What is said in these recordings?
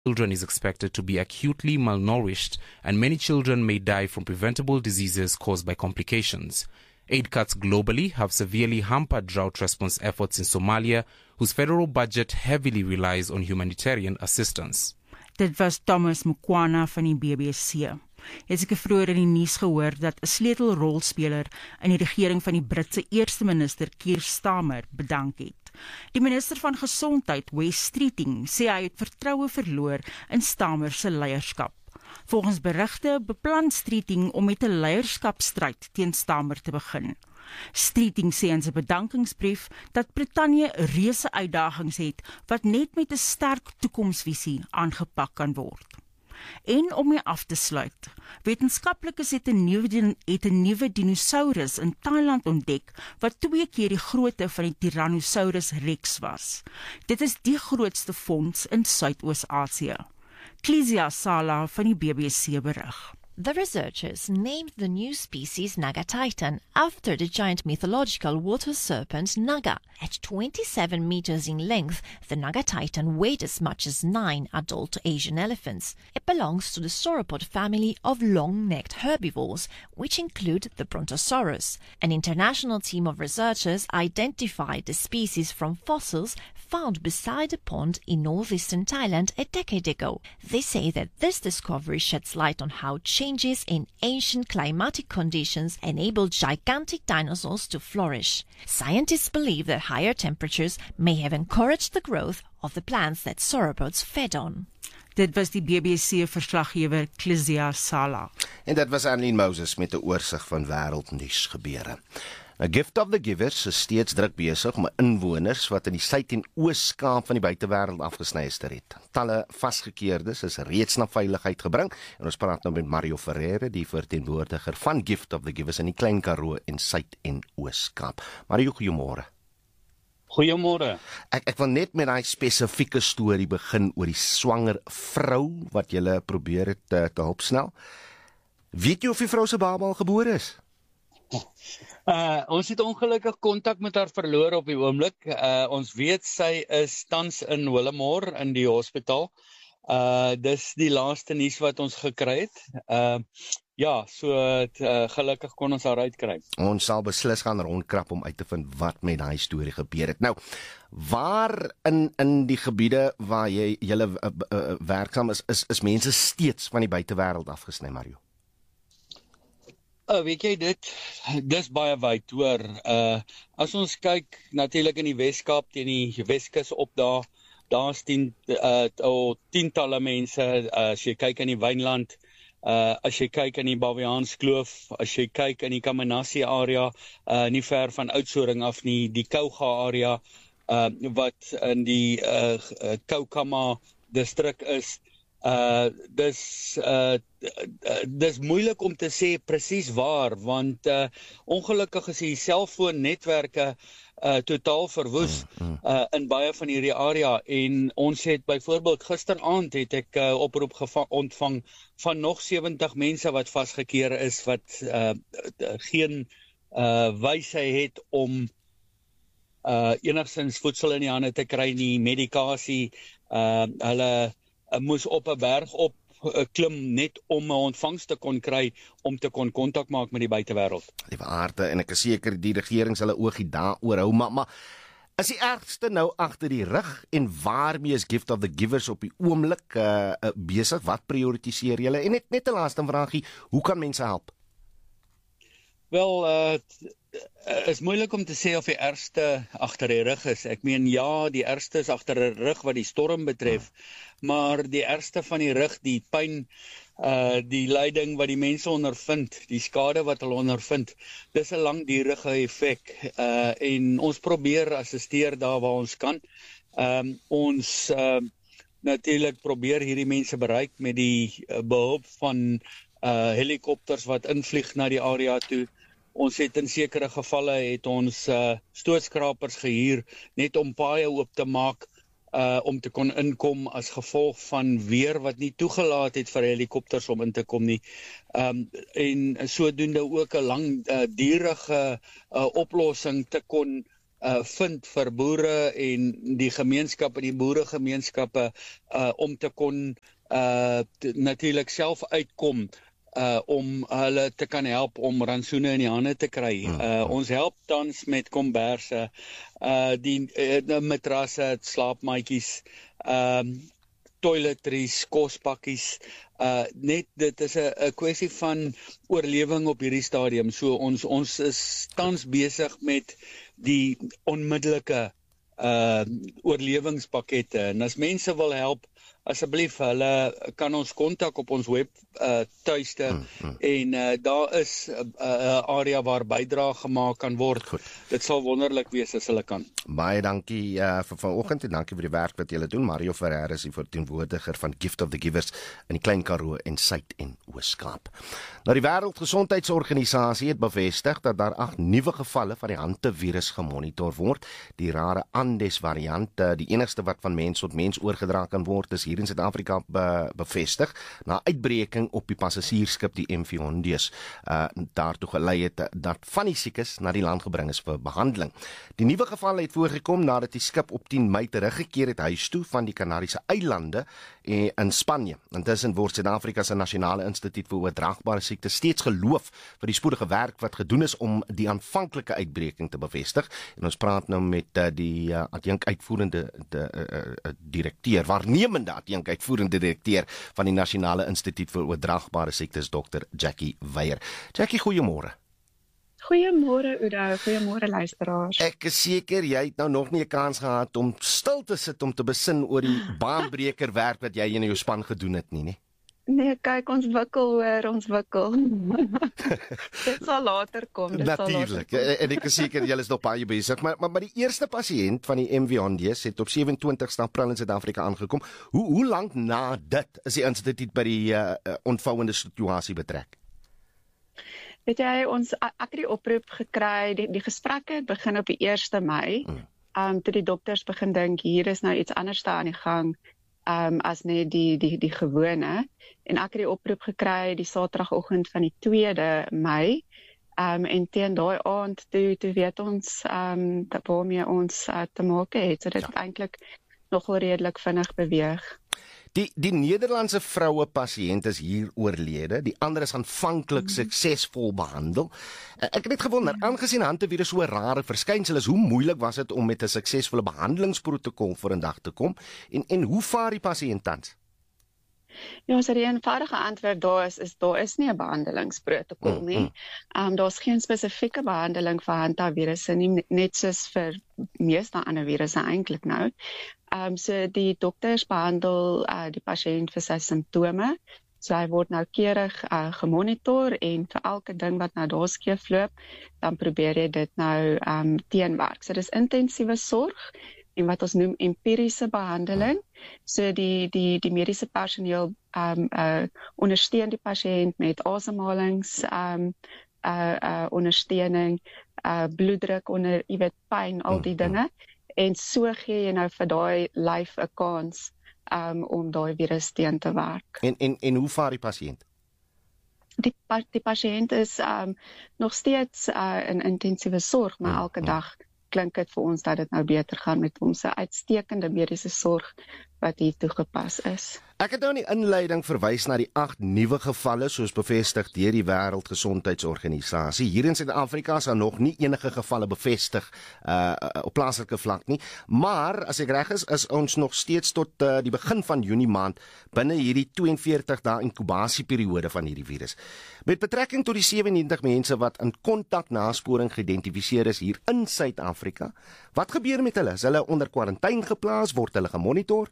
children is expected to be acutely malnourished, and many children may die from preventable diseases caused by complications. Aid cuts globally have severely hampered drought response efforts in Somalia, whose federal budget heavily relies on humanitarian assistance. Dit was Thomas Mukwana van die BBC. Het ek vroeër in die nuus gehoor dat 'n sleutelrolspeler in die regering van die Britse eerste minister Keir Starmer bedank het. Die minister van Gesondheid, Wes Streeting, sê hy het vertroue verloor in Starmer se leierskap. Volgens berigte beplan Streeting om met 'n leierskapstryd teen Starmer te begin. Streeting sê in sy bedankingsbrief dat Brittanje reuse uitdagings het wat net met 'n sterk toekomsvisie aangepak kan word. En om mee af te sluit, wetenskaplikes het 'n nuwe dinosaurus in Thailand ontdek wat 2 keer die grootte van die Tyrannosaurus Rex was. Dit is die grootste fonds in Suidoos-Asië. Kezia Sala van die BBC berig. The researchers named the new species Naga Titan after the giant mythological water serpent Naga. At 27 meters in length, the Naga Titan weighed as much as 9 adult Asian elephants. It belongs to the sauropod family of long-necked herbivores, which include the Brontosaurus. An international team of researchers identified the species from fossils found beside a pond in northeastern Thailand a decade ago. They say that this discovery sheds light on how changes in ancient climatic conditions enabled gigantic dinosaurs to flourish. Scientists believe that higher temperatures may have encouraged the growth of the plants that sauropods fed on. Dit was die BBC-verslaggewer Kezia Sala. En dit was Annelien Moses met 'n oorsig van wêreldnuus gebeure. A Gift of the Givers is steeds druk besig om inwoners wat in die Suid- en Oos-Kaap van die buitewêreld afgesny is te red. Talle vasgekeerdes is reeds na veiligheid gebring en ons praat nou met Mario Ferreira, die verteenwoordiger van Gift of the Givers in die Klein Karoo en Suid- en Oos-Kaap. Mario, goeiemôre. Goeiemôre. Ek wil net met daai spesifieke storie begin oor die swanger vrou wat jy probeer het te hulp snel. Weet jy of die vrou se baba al gebore is? Ons het ongelukkig kontak met haar verloor op die oomblik. Ons weet sy is tans in Willemore in die hospitaal. Dis die laaste nuus wat ons gekry het. Gelukkig kon ons haar uitkry. Ons sal beslis gaan rondkrap om uit te vind wat met daai storie gebeur het. Nou, waar in die gebiede waar julle werksaam is mense steeds van die buitewêreld afgesny, Mario? Weet jy dis baie wyd hoor. As ons kyk natuurlik in die Weskaap teen die Weskus op daar's tientalle mense. As jy kyk in die Wynland, as jy kyk in die Baviaanskloof, as jy kyk in die Kamanassie area, nie ver van Oudtshoorn af nie, die Kouga area wat in die Koukama distrik is. Dis moeilik om te sê presies waar, want ongelukkig is die selfoonnetwerke totaal verwoes in baie van hierdie area, en ons het byvoorbeeld gisteraand het ek oproep ontvang van nog 70 mense wat vasgekeer is, wat geen wysheid het om enigstens voedsel in die hande te kry nie, medikasie, hulle moes op 'n berg op klim net om 'n ontvangs te kon kry om te kon kontak maak met die buitewêreld. Liewe aarde, en ek is seker die regering sal 'n oogie daaroor hou, maar is die ergste nou agter die rug en waarmee is Gift of the Givers op die oomblik besig? Wat prioritiseer julle? En net 'n laaste vraagie, hoe kan mense help? Wel, is moeilik om te sê of die ergste agter die rug is. Ek meen ja, die ergste is agter die rug wat die storm betref, maar die ergste van die rug, die pyn, die lyding wat die mense ondervind, die skade wat hulle ondervind, dis 'n langdurige effek, en ons probeer assisteer daar waar ons kan. Ons natuurlik probeer hierdie mense bereik met die behulp van helikopters wat invlieg na die area toe. Ons het in sekere gevalle het ons stootskrapers gehuur net om paaie oop te maak om te kon inkom as gevolg van weer wat nie toegelaat het vir helikopters om in te kom nie. En sodoende ook 'n langdurige oplossing te kon vind vir boere en die gemeenskappe, die boeregemeenskappe om te kon natuurlik self uitkom om hulle te kan help om rantsoene in die hande te kry. Ons help tans met komberse, die matrasse, slaapmaatjies, toiletries, kospakkies. Net dit is 'n kwessie van oorlewing op hierdie stadium. So ons is tans besig met die onmiddellike oorlewingspakkette. En as mense wil help, asseblief, hulle kan ons kontak op ons web tuiste en daar is 'n area waar bydrae gemaak kan word. Goed. Dit sal wonderlik wees as hulle kan. Baie dankie vir vanoggend en dankie vir die werk wat julle doen. Mario Ferreira is die verteenwoordiger van Gift of the Givers in die Klein Karoo en Suid- en Oos-Kaap. Nou, die Wêreldgesondheidsorganisasie het bevestig dat daar 8 nuwe gevalle van die hantavirus gemonitor word. Die rare Andes variant, die enigste wat van mens tot mens oorgedra kan word, is hier in Suid-Afrika bevestig na uitbreking op die passasiersskip die MV Hondius. Daartoe gelei het dat van die siekes na die land gebring is vir behandeling. Die nuwe gevalle het voorgekom nadat die skip op 10 Mei teruggekeer het huis toe van die Kanariese eilande in Spanje. Intussen word Suid-Afrika se Nasionale Instituut vir Oordraagbare Siektes steeds geloof vir die spoedige werk wat gedoen is om die aanvanklike uitbreking te bevestig. En ons praat nou met die adjunkt-uitvoerende direkteur, waarnemende adjunkt-uitvoerende direkteur van die Nasionale Instituut vir Oordraagbare Siektes, Dr. Jackie Weyer. Jackie, goeiemôre. Goeiemôre Oudo, goeiemôre luisteraars. Ek is seker jy het nou nog nie 'n kans gehad om stil te sit om te besin oor die baanbreker werk wat jy en jou span gedoen het nie. Nee, kyk, ons wikkel. Dit sal later kom. Natuurlik. En ek is seker julle is nog baie besig, maar die eerste pasiënt van die MV Hondius het op 27 April in Suid-Afrika aangekom. Hoe lank na dit is die instituut by die ontvouende situasie betrek? Weet jy, ek het die oproep gekry, die gesprekke het begin op die 1 Mei, toe die dokters begin dink, hier is nou iets anders aan die gang, as net die gewone, en ek het die oproep gekry die Saterdagoggend van die 2 Mei, en teen daai aand, toe weet ons, waarmee ons te maak het, so dit het eintlik nogal redelik vinnig beweeg. Die Nederlandse vroue pasiënt is hier oorlede, die ander is aanvanklik suksesvol behandel. Ek het net gewonder, aangesien hantavirus so 'n rare verskynsel is, hoe moeilik was dit om met 'n suksesvolle behandelingsprotokol voor in dag te kom, en hoe vaar die pasiënt tans? Ja, so die eenvoudige antwoord daar is nie 'n behandelingsprotokol nie. Daar's geen spesifieke behandeling vir hantavirusse nie, net soos vir meeste ander virusse eintlik nou. So die dokters behandel die pasiënt vir sy simptome. So hy word noukeurig gemonitor en vir elke ding wat nou daar skeefloop, dan probeer jy dit nou teenwerk. So dis intensiewe sorg en wat ons noem empiriese behandeling. So die mediese personeel ondersteun die pasiënt met asemhalings ondersteuning, bloeddruk onder, jy weet, pyn, al die dinge. En so gee jy nou vir daai lyf 'n kans om daai virus teen te werk. En hoe vaar die pasiënt? Die pasiënt is nog steeds in intensiewe sorg, maar elke dag klink dit vir ons dat dit nou beter gaan met ons uitstekende mediese sorg wat hier toegepas is. Ek het nou in die inleiding verwys na die 8 nuwe gevalle soos bevestig deur die Wêreldgesondheidsorganisasie. Hier in Suid-Afrika is daar nog nie enige gevalle bevestig op plaaslike vlak nie, maar as ek reg is ons nog steeds tot die begin van Junie maand binne hierdie 42 dae inkubasieperiode van hierdie virus. Met betrekking tot die 97 mense wat in kontaknasporing geïdentifiseer is hier in Suid-Afrika, wat gebeur met hulle? Is hulle onder kwarantyne geplaas? Word hulle gemonitor?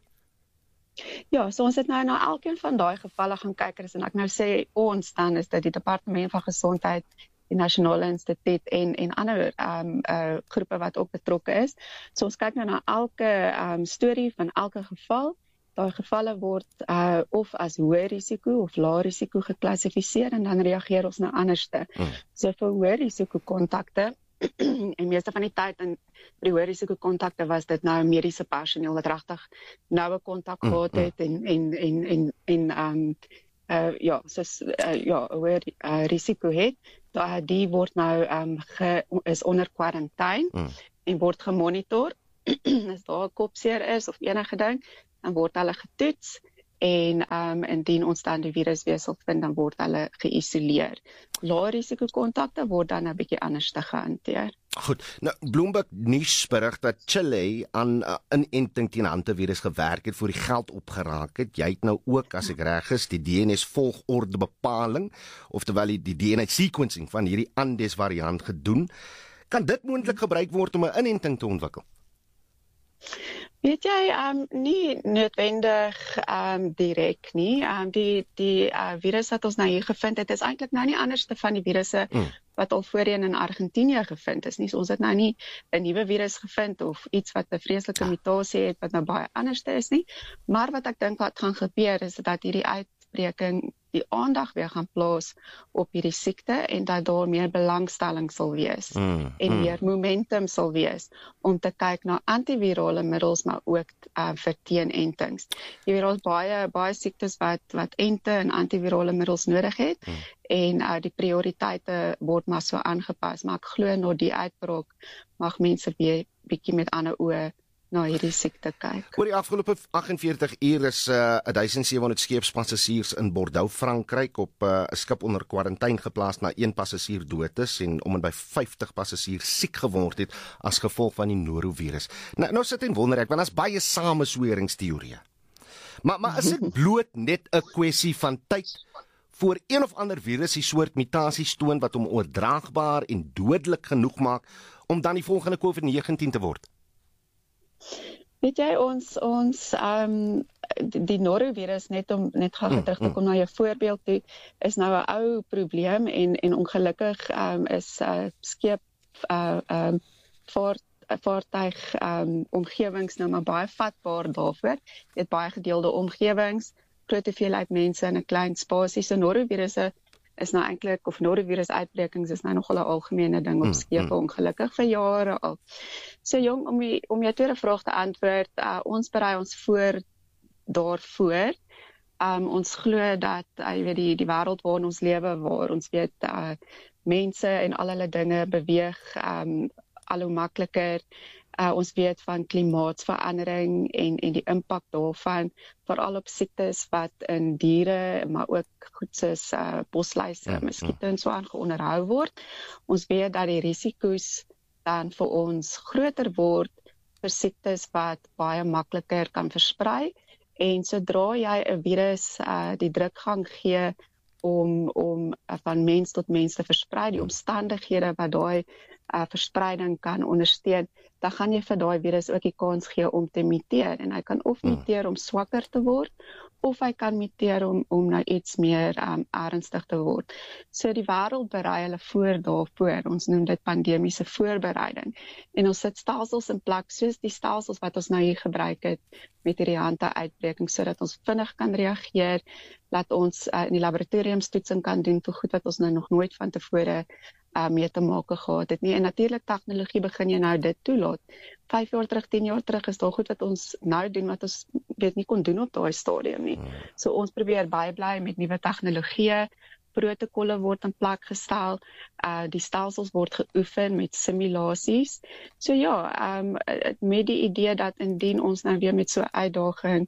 Ja, so ons het nou na elkeen van daai gevalle gaan kyk, en ek nou sê ons dan is dit die Departement van Gesondheid, die Nasionale Instituut en ander groepe wat ook betrokke is. So ons kyk nou na elke storie van elke geval. Daai gevalle word of as hoë risiko of lae risiko geklassifiseer en dan reageer ons nou anderste. So vir hoë risiko kontakte en meeste van die tyd in die hoë risiko kontakte was dit nou mediese personeel wat regtig noue kontak gehad het hoë risiko het. Die word nou is onder kwarantyne en word gemonitor. As daar 'n kopseer is of enige ding, dan word hulle getoets en indien ons dan die virus weer sal vind, dan word hulle geïsoleer. Lae risiko kontakte word dan 'n bietjie anders te gehanteer. Goed, nou Bloomberg nuus berig dat Chile aan 'n inenting teen hantavirus gewerk het voor die geld opgeraak het. Jy het nou ook, as ek reg is, die DNS volgorde bepaling, oftewel die DNA sequencing van hierdie Andes variant gedoen. Kan dit moontlik gebruik word om 'n inenting te ontwikkel? Weet jy, nie noodwendig direk nie. Die virus wat ons nou hier gevind het, is eintlik nou nie anders van die virusse wat al voorheen in Argentinië gevind is nie. So ons het nou nie 'n nuwe virus gevind of iets wat 'n vreeslike mutasie het wat nou baie anders is nie. Maar wat ek dink wat gaan gebeur is dat hierdie uitbreking die aandag weer gaan plaas op hierdie siekte en dat daar meer belangstelling sal wees en meer momentum sal wees om te kyk na antivirale middels, maar ook vir teenentings. Jy weet, daar's baie siektes wat ente en antivirale middels nodig het en die prioriteite word maar so aangepas, maar ek glo na die uitbraak mag mense weer bietjie met ander oë na hierdie siekte kyk. Oor die afgelope 48 uur is 1700 skeepspassasiers in Bordeaux, Frankryk op 'n skip onder kwarantyne geplaas na 1 passasier dood is en om en by 50 passasiers siek geword het as gevolg van die norovirus. Nou sit en wonder ek, want daar's baie samesweringsteorieë. Maar is dit bloot net 'n kwessie van tyd voor een of ander virus die soort mutasies toon wat hom oordraagbaar en dodelik genoeg maak om dan die volgende COVID-19 te word? Weet jy, die norovirus, net gou terug te kom na jou voorbeeld toe, is nou 'n ou probleem en ongelukkig is vaartuig omgewings nou maar baie vatbaar daarvoor. Jy het baie gedeelde omgewings, groot hoeveelheid mense in 'n klein spasie. So norovirusse is nou eintlik, of norovirus-uitbrekings is nou nogal 'n algemene ding op skepe, ongelukkig vir jare al. So jong, om jou tweede vraag te antwoord, ons berei ons voor daarvoor. Ons glo dat jy weet die wêreld waarin ons lewe, waar ons weet mense en al hulle dinge beweeg al hoe makliker. Ons weet van klimaatsverandering en die impak daarvan, veral op siektes wat in diere, maar ook goed soos bosluise, muskiete en so aan geonderhou word. Ons weet dat die risiko's dan vir ons groter word vir siektes wat baie makliker kan versprei. En sodra jy 'n virus die drukgang gee om van mens tot mens te versprei, die omstandighede wat daai verspreiding kan ondersteun, dan gaan jy vir daai virus ook die kans gee om te muteer. En hy kan of muteer om swakker te word, of hy kan muteer om nou iets meer ernstig te word. So die wêreld berei hulle voor daarvoor. Ons noem dit pandemiese voorbereiding. En ons sit stelsels in plek, soos die stelsels wat ons nou hier gebruik het met hierdie hanta-uitbreking, sodat ons vinnig kan reageer, laat ons in die laboratoriumstoetsing kan doen vir goed wat ons nou nog nooit van tevore mee te maak gehad het nie. En natuurlik tegnologie begin jy nou dit toelaat. 5 jaar terug, 10 jaar terug is daar goed wat ons nou doen wat ons weet nie kon doen op daai stadium nie. So ons probeer bybly met nuwe tegnologie, protokolle word in plek gestel, die stelsels word geoefen met simulasies. So ja, met die idee dat indien ons nou weer met so 'n uitdaging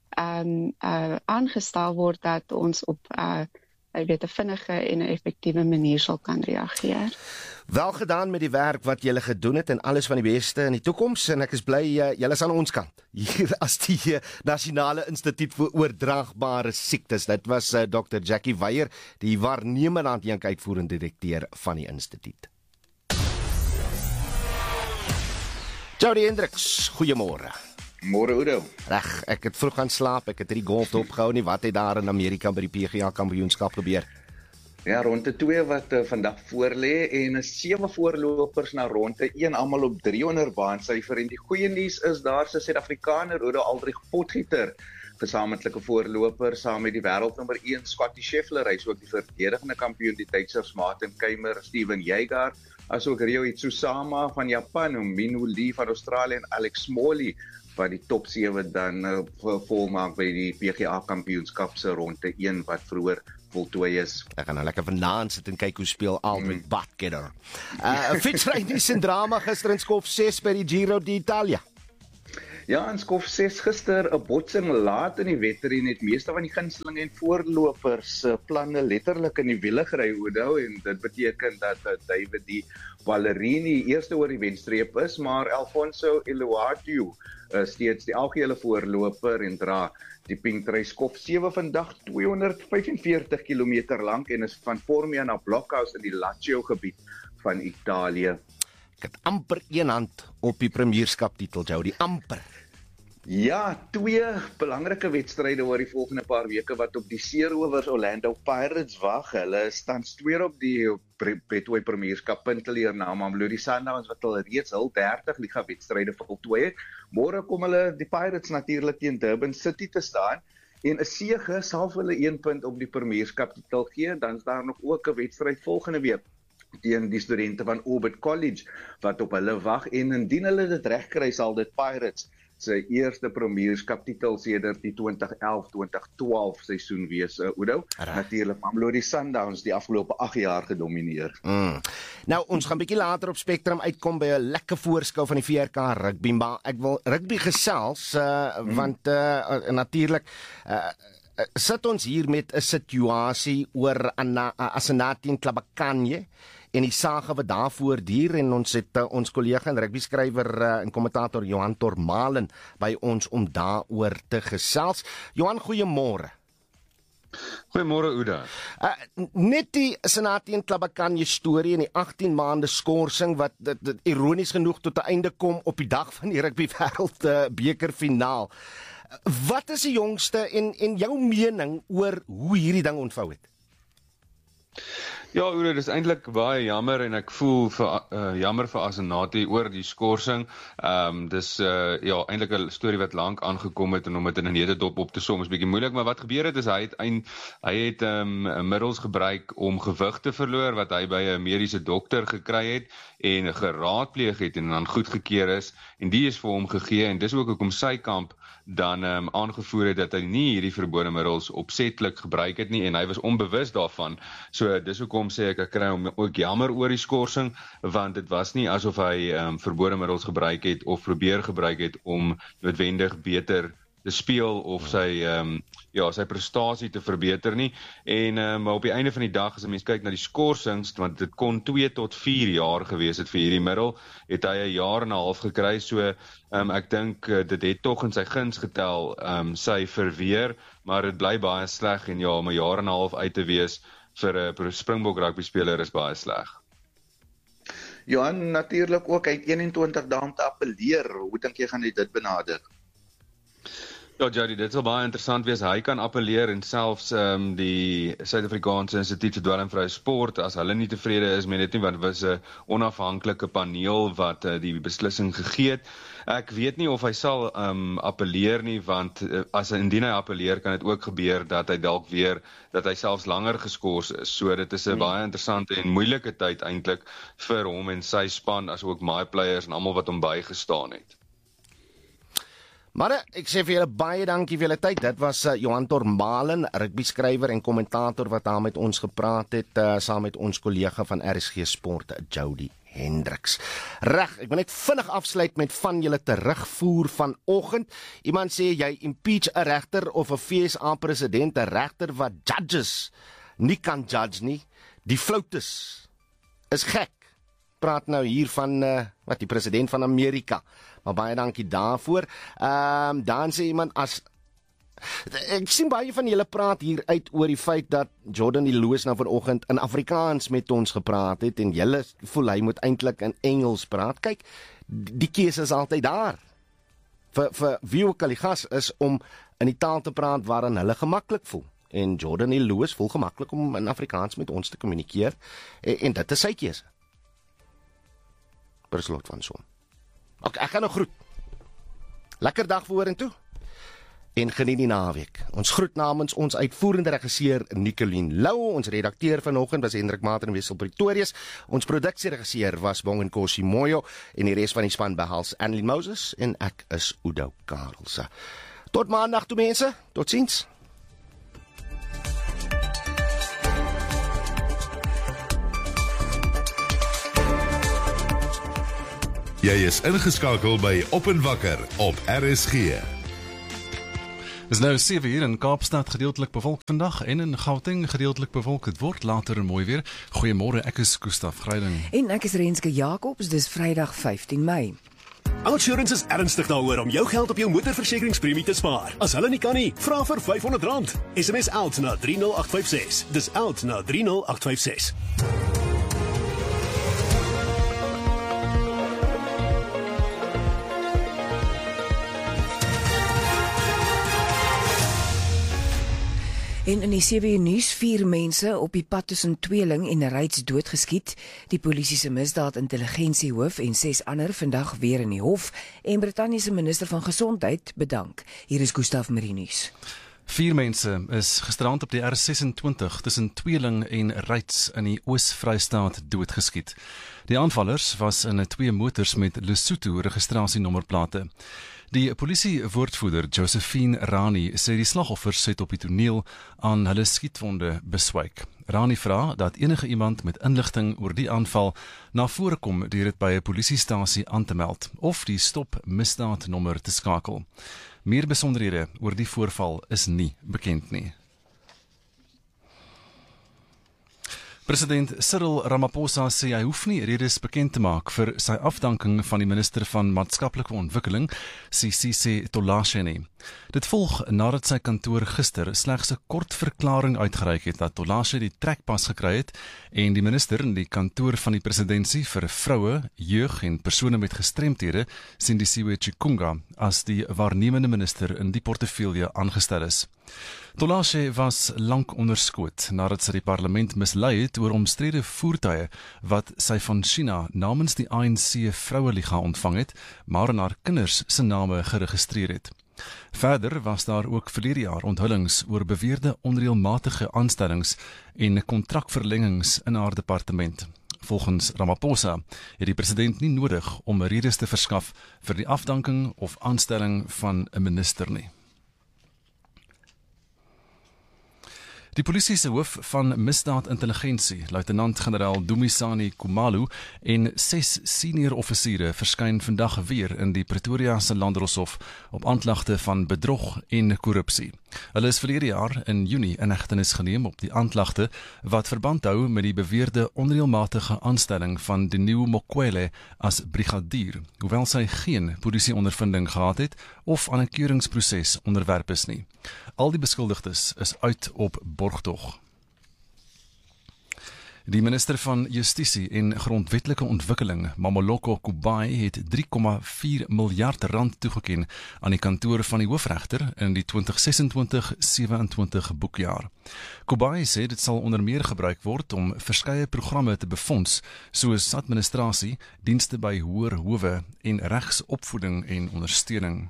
aangestel word, dat ons op 'n vinnige en 'n effektiewe manier sal kan reageer. Wel gedaan met die werk wat julle gedoen het en alles van die beste in die toekoms, en ek is bly julle is aan ons kant hier as die Nasionale Instituut vir Oordraagbare Siektes. Dit was Dr. Jackie Weyer, die waarnemende uitvoerende direkteur van die instituut. Jody Hendricks, goeiemôre. Môre Oudo. Reg, ek het vroeg gaan slaap, ek het hierdie golf opgehou nie. Wat het daar in Amerika by die PGA kampioenskap gebeur? Ja, ronde 2 wat vandag voorlê en 7 voorlopers na ronde 1, almal op 300 baansyfer. En die goeie nuus is daar's 'n Suid-Afrikaner, Oudo Aldrich Potgieter, gesamentlike voorloper saam met die wêreldnommer 1 Scottie Scheffler. Hy is ook die verdedigende kampioen, die tydshifts Martin Keimer, Steven Jaeger, asook Ryo Itsusama van Japan, Minwoo Lee van Australië en Alex Smalley wat die top 7 dan volmaak by die PGA kampioenskap se ronde 1 wat vroeër voltooi is. Ek gaan nou lekker vanaand sit en kyk hoe speel Aldrin Badketter. Fietsrydies en drama gister in Skof 6 by die Giro d'Italia. Ja, in Skof 6 gister 'n botsing laat in die wedren het meeste van die gunstelinge en voorlopers planne letterlik in die wiele gery Oudo, en dit beteken dat David Di Ballerini eerste oor die wenstreep is, maar Alfonso Eluatu steeds die algehele voorloper en dra die Pinktrui Skof 7 vandag 245 km lank en is van Formia na Blockhouse in die Lazio gebied van Italië. Ek het amper een hand op die premierskaptitel, Jody, amper. Ja, 2 belangrike wedstryde oor die volgende paar weke wat op die seerowers Orlando Pirates wag. Hulle staan tweede op die Betway Premierskap punteleer na Mamelodi Sundowns wat al reeds hul 30 liga wedstryde voltooi het. Môre kom hulle die Pirates natuurlik teen Durban City te staan en 'n sege sal vir hulle 1 punt op die Premierskaptitel gee. Dan is daar nog ook 'n wedstryd volgende week teen die studente van Orbit College wat op hulle wag, en indien hulle dit regkry sal dit Pirates se eerste premierskaptitel sedert die 2011-2012 seisoen wees, Oudo. Natuurlik Mamelodi Sundowns die afgelope 8 jaar gedomineer. Nou, ons gaan bietjie later op Spectrum uitkom by 'n lekker voorskou van die VRK rugby, maar ek wil rugby gesels, want natuurlik sit ons hier met 'n situasie oor Asenati en Tlabakanye en die sage wat daarvoor duur, en ons het ons kollega en rugby-skrywer en kommentator Johan Tormalen by ons om daaroor te gesels. Johan, goeiemôre. Goeiemôre Ouda. Net die Asenati en Tlabakanye storie en die 18 maande skorsing wat ironies genoeg tot 'n einde kom op die dag van die rugby wêreld bekerfinaal. Wat is die jongste en jou mening oor hoe hierdie ding ontvou het? Ja, Oude, dis eintlik baie jammer en ek voel jammer vir Asenati oor die skorsing. Dis ja, eintlik 'n storie wat lank aangekom het en om dit in 'n netedop op te som is bietjie moeilik, maar wat gebeur het is hy het middels gebruik om gewig te verloor wat hy by 'n mediese dokter gekry het en geraadpleeg het en dan goedgekeur is, en die is vir hom gegee, en dis ook hoekom sy kamp dan aangevoer het dat hy nie hierdie verbode middels opsetlik gebruik het nie, en hy was onbewus daarvan. So dis hoekom sê ek kry hom ook jammer oor die skorsing, want dit was nie asof hy verbode middels gebruik het of probeer gebruik het om noodwendig beter te speel of sy prestasie te verbeter nie. En maar op die einde van die dag, as 'n mens kyk na die skorsings, want dit kon 2 tot 4 jaar gewees het vir hierdie middel, het hy 1 jaar en 'n half gekry. So ek dink dit het tog in sy guns getel, sy verweer, maar dit bly baie sleg, en ja, om 1 jaar en 'n half uit te wees vir 'n Springbok rugby speler is baie sleg. Johan, natuurlik ook, hy het 21 dae om te appeleer. Hoe dink jy gaan hy dit benader? Ja, Jody, dit sal baie interessant wees. Hy kan appeleer, en selfs die Suid-Afrikaanse Instituut vir Dwelmvrye Sport, as hulle nie tevrede is met dit nie, want dit was 'n onafhanklike paneel wat die beslissing gegee het. Ek weet nie of hy sal appeleer nie, want indien hy appeleer, kan dit ook gebeur dat hy dalk weer, dat hy selfs langer geskort is. So dit is 'n baie interessante en moeilike tyd eintlik vir hom en sy span, as ook my players en almal wat hom bygestaan het. Maar ek sê vir julle baie dankie vir julle tyd. Dit was Johan Tormalen, rugby-skrywer en kommentator wat daar met ons gepraat het, saam met ons kollega van RSG Sport, Jody Hendriks. Reg, ek wil net vinnig afsluit met van julle terugvoer vanoggend. Iemand sê jy impeach 'n regter of 'n FSA president, 'n regter wat judges nie kan judge nie. Die floutus is gek. Praat nou hier van die president van Amerika. Maar baie dankie daarvoor. Dan sê iemand ek sien baie van julle praat hier uit oor die feit dat Jordan Iloos nou vanoggend in Afrikaans met ons gepraat het en julle voel hy moet eintlik in Engels praat. Kyk, die keuse is altyd daar. Vir wie ook al die gas is om in die taal te praat waarin hulle gemaklik voel. En Jordan Iloos voel gemaklik om in Afrikaans met ons te kommunikeer en dit is sy keuse. Per slot van som. Ek gaan nou groet. Lekker dag vorentoe. en geniet die naweek. Ons groet namens ons uitvoerende regisseur Nicoline Lou, ons redakteur vanoggend was Hendrik Maat en Wessel Pretorius, ons produksieregisseur was Bonginkosi Moyo en die res van die span behels Annelien Moses en ek is Udo Karelse. Tot maandag toe mense, totsiens. Jy is ingeskakel by Op en Wakker op RSG. Dis nou 7 uur in Kaapstad gedeeltelik bewolk vandag en in Gauteng gedeeltelik bewolk. Het word later mooi weer. Goeiemôre, ek is Gustaf Greiding. En ek is Renske Jacobs, dis Vrydag 15 Mei. Outsurance is ernstig daaroor om jou geld op jou motorversekeringspremie te spaar. As hulle nie kan nie, vra vir R500. SMS OUT na 30856. Dis OUT na 30856. En in die 7 uur nuus 4 mense op die pad tussen Tweeling en Ryds doodgeskiet. Die polisie se misdaadintelligensiehoof en 6 ander vandag weer in die hof en Brittanje se minister van gesondheid bedank. Hier is Gustaf Marinus. 4 mense is gisterand op die R26 tussen Tweeling en Ryds in die Oos-Vrystaat doodgeskiet. Die aanvallers was in 2 motors met Lesotho registrasienommerplate. Die polisie-woordvoerder Josephine Rani sê die slagoffers het op die toneel aan hulle skietwonde beswyk. Rani vra dat enige iemand met inligting oor die aanval na vore kom deur dit by 'n polisiestasie aan te meld of die stop misdaadnommer te skakel. Meer besonderhede oor die voorval is nie bekend nie. President Cyril Ramaphosa sê hy hoef nie redes bekend te maak vir sy afdanking van die minister van maatskaplike ontwikkeling, Sisise Tolashe nie. Dit volg nadat sy kantoor gister slegs 'n kort verklaring uitgereik het dat Tolashe die trekpas gekry het en die minister in die kantoor van die presidentsie vir vroue, jeug en persone met gestremthede, Sindisiwe Chikunga, as die waarnemende minister in die portefeulje aangestel is. Tolashe was lank onderskoot nadat sy die parlement mislei het oor omstrede voertuie wat sy van China namens die ANC Vroueliga ontvang het, maar in haar kinders se name geregistreer het. Verder was daar ook verlede jaar onthullings oor beweerde onreëlmatige aanstellings en kontrakverlengings in haar departement. Volgens Ramaphosa het die president nie nodig om redes te verskaf vir die afdanking of aanstelling van 'n minister nie. Die polisie se hoof van misdaadintelligensie, luitenant-generaal Dumisani Khumalo en 6 senior offisiere verskyn vandag weer in die Pretoria se Landdroshof op aanklagte van bedrog en korrupsie. Hulle is verlede jaar in Junie in hegtenis geneem op die aanklagte wat verband hou met die beweerde onreëlmatige aanstelling van Dineo Mokwele as brigadier, hoewel sy geen polisieondervinding gehad het of aan 'n keuringsproses onderwerp is nie. Al die beskuldigdes is uit op borgtog. Die minister van Justisie en Grondwetlike Ontwikkeling, Mamoloko Kubai, het 3,4 miljard rand toegeken aan die kantoor van die hoofregter in die 2026-27 boekjaar. Kubai sê dit sal onder meer gebruik word om verskeie programme te befonds, soos administrasie, dienste by hoër howe en regsopvoeding en ondersteuning.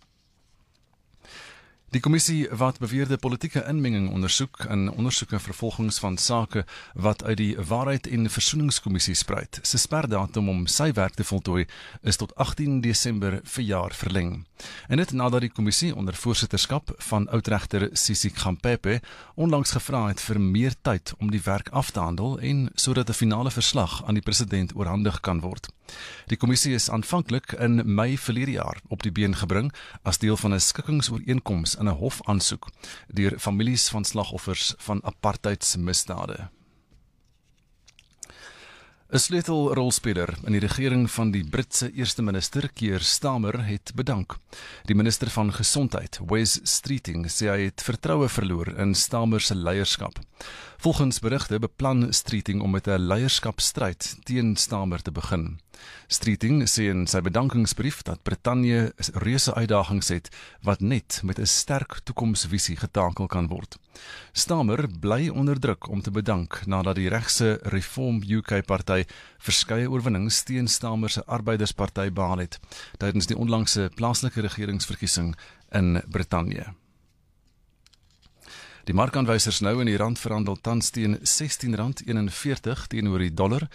Die kommissie wat beweerde politieke inmenging ondersoek in ondersoeke vervolgings van sake wat uit die Waarheid en Versoeningskommissie spruit, se sperdatum om sy werk te voltooi is tot 18 Desember verjaar verleng. En dit nadat die kommissie onder voorsitterskap van oudregter Sisi Khampepe onlangs gevra het vir meer tyd om die werk af te handel en sodat 'n finale verslag aan die president oorhandig kan word. Die kommissie is aanvanklik in Mei verlede jaar op die been gebring as deel van 'n skikkingsooreenkoms in 'n hofaansoek deur families van slagoffers van apartheidsmisdade. 'n Sleutelrolspeler in die regering van die Britse eerste minister, Keir Starmer, het bedank. Die minister van Gesondheid, Wes Streeting, sê hy het vertroue verloor in Starmer se leierskap. Volgens berigte beplan Streeting om met 'n leierskapstryd teen Starmer te begin. Streeting sê in sy bedankingsbrief dat Brittanje reuse uitdagings het wat net met 'n sterk toekomsvisie getakel kan word. Starmer bly onder druk om te bedank nadat die regse Reform UK-party verskeie oorwinnings teen Starmer se Arbeidersparty behaal het tydens die onlangse plaaslike regeringsverkiesing in Brittanje. Die markaanwysers nou in die rand verhandel tans teen R16.41 teenoor die dollar,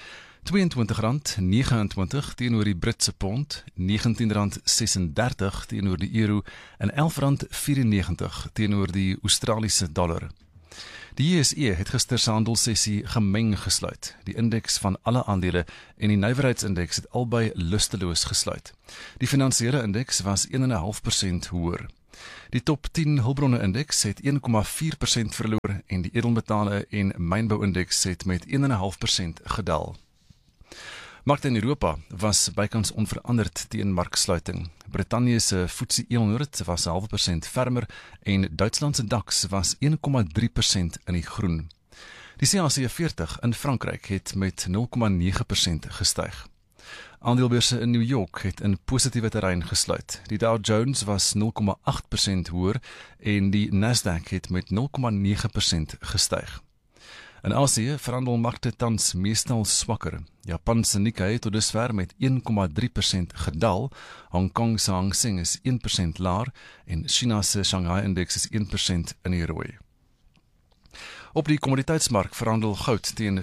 R22.29 teenoor die Britse pond, R19.36 teenoor die euro en R11.94 teenoor die Australiese dollar. Die JSE het gister se handelssessie gemeng gesluit. Die indeks van alle aandele en die nywerheidsindeks het albei lusteloos gesluit. Die finansiële indeks was 1,5% hoër. Die top 10 hulpbronne indeks het 1,4% verloor en die edelmetale en mynbou-indeks het met 1,5% gedaal. Markte in Europa was bykans onveranderd teen marksluiting. Brittanje se FTSE 100 was 0,5% fermer en Duitsland se DAX was 1,3% in die groen. Die CAC 40 in Frankryk het met 0,9% gestyg. Aandelebeurse in New York het in positiewe terrein gesluit. Die Dow Jones was 0,8% hoër en die Nasdaq het met 0,9% gestyg. In Asië verhandel markte tans meestal swakker. Japan se Nikkei tot dusver met 1,3% gedaal, Hong Kong se Hang Seng is 1% laer en China se Shanghai-indeks is 1% in die rooi. Op die kommoditeitsmark verhandel goud teen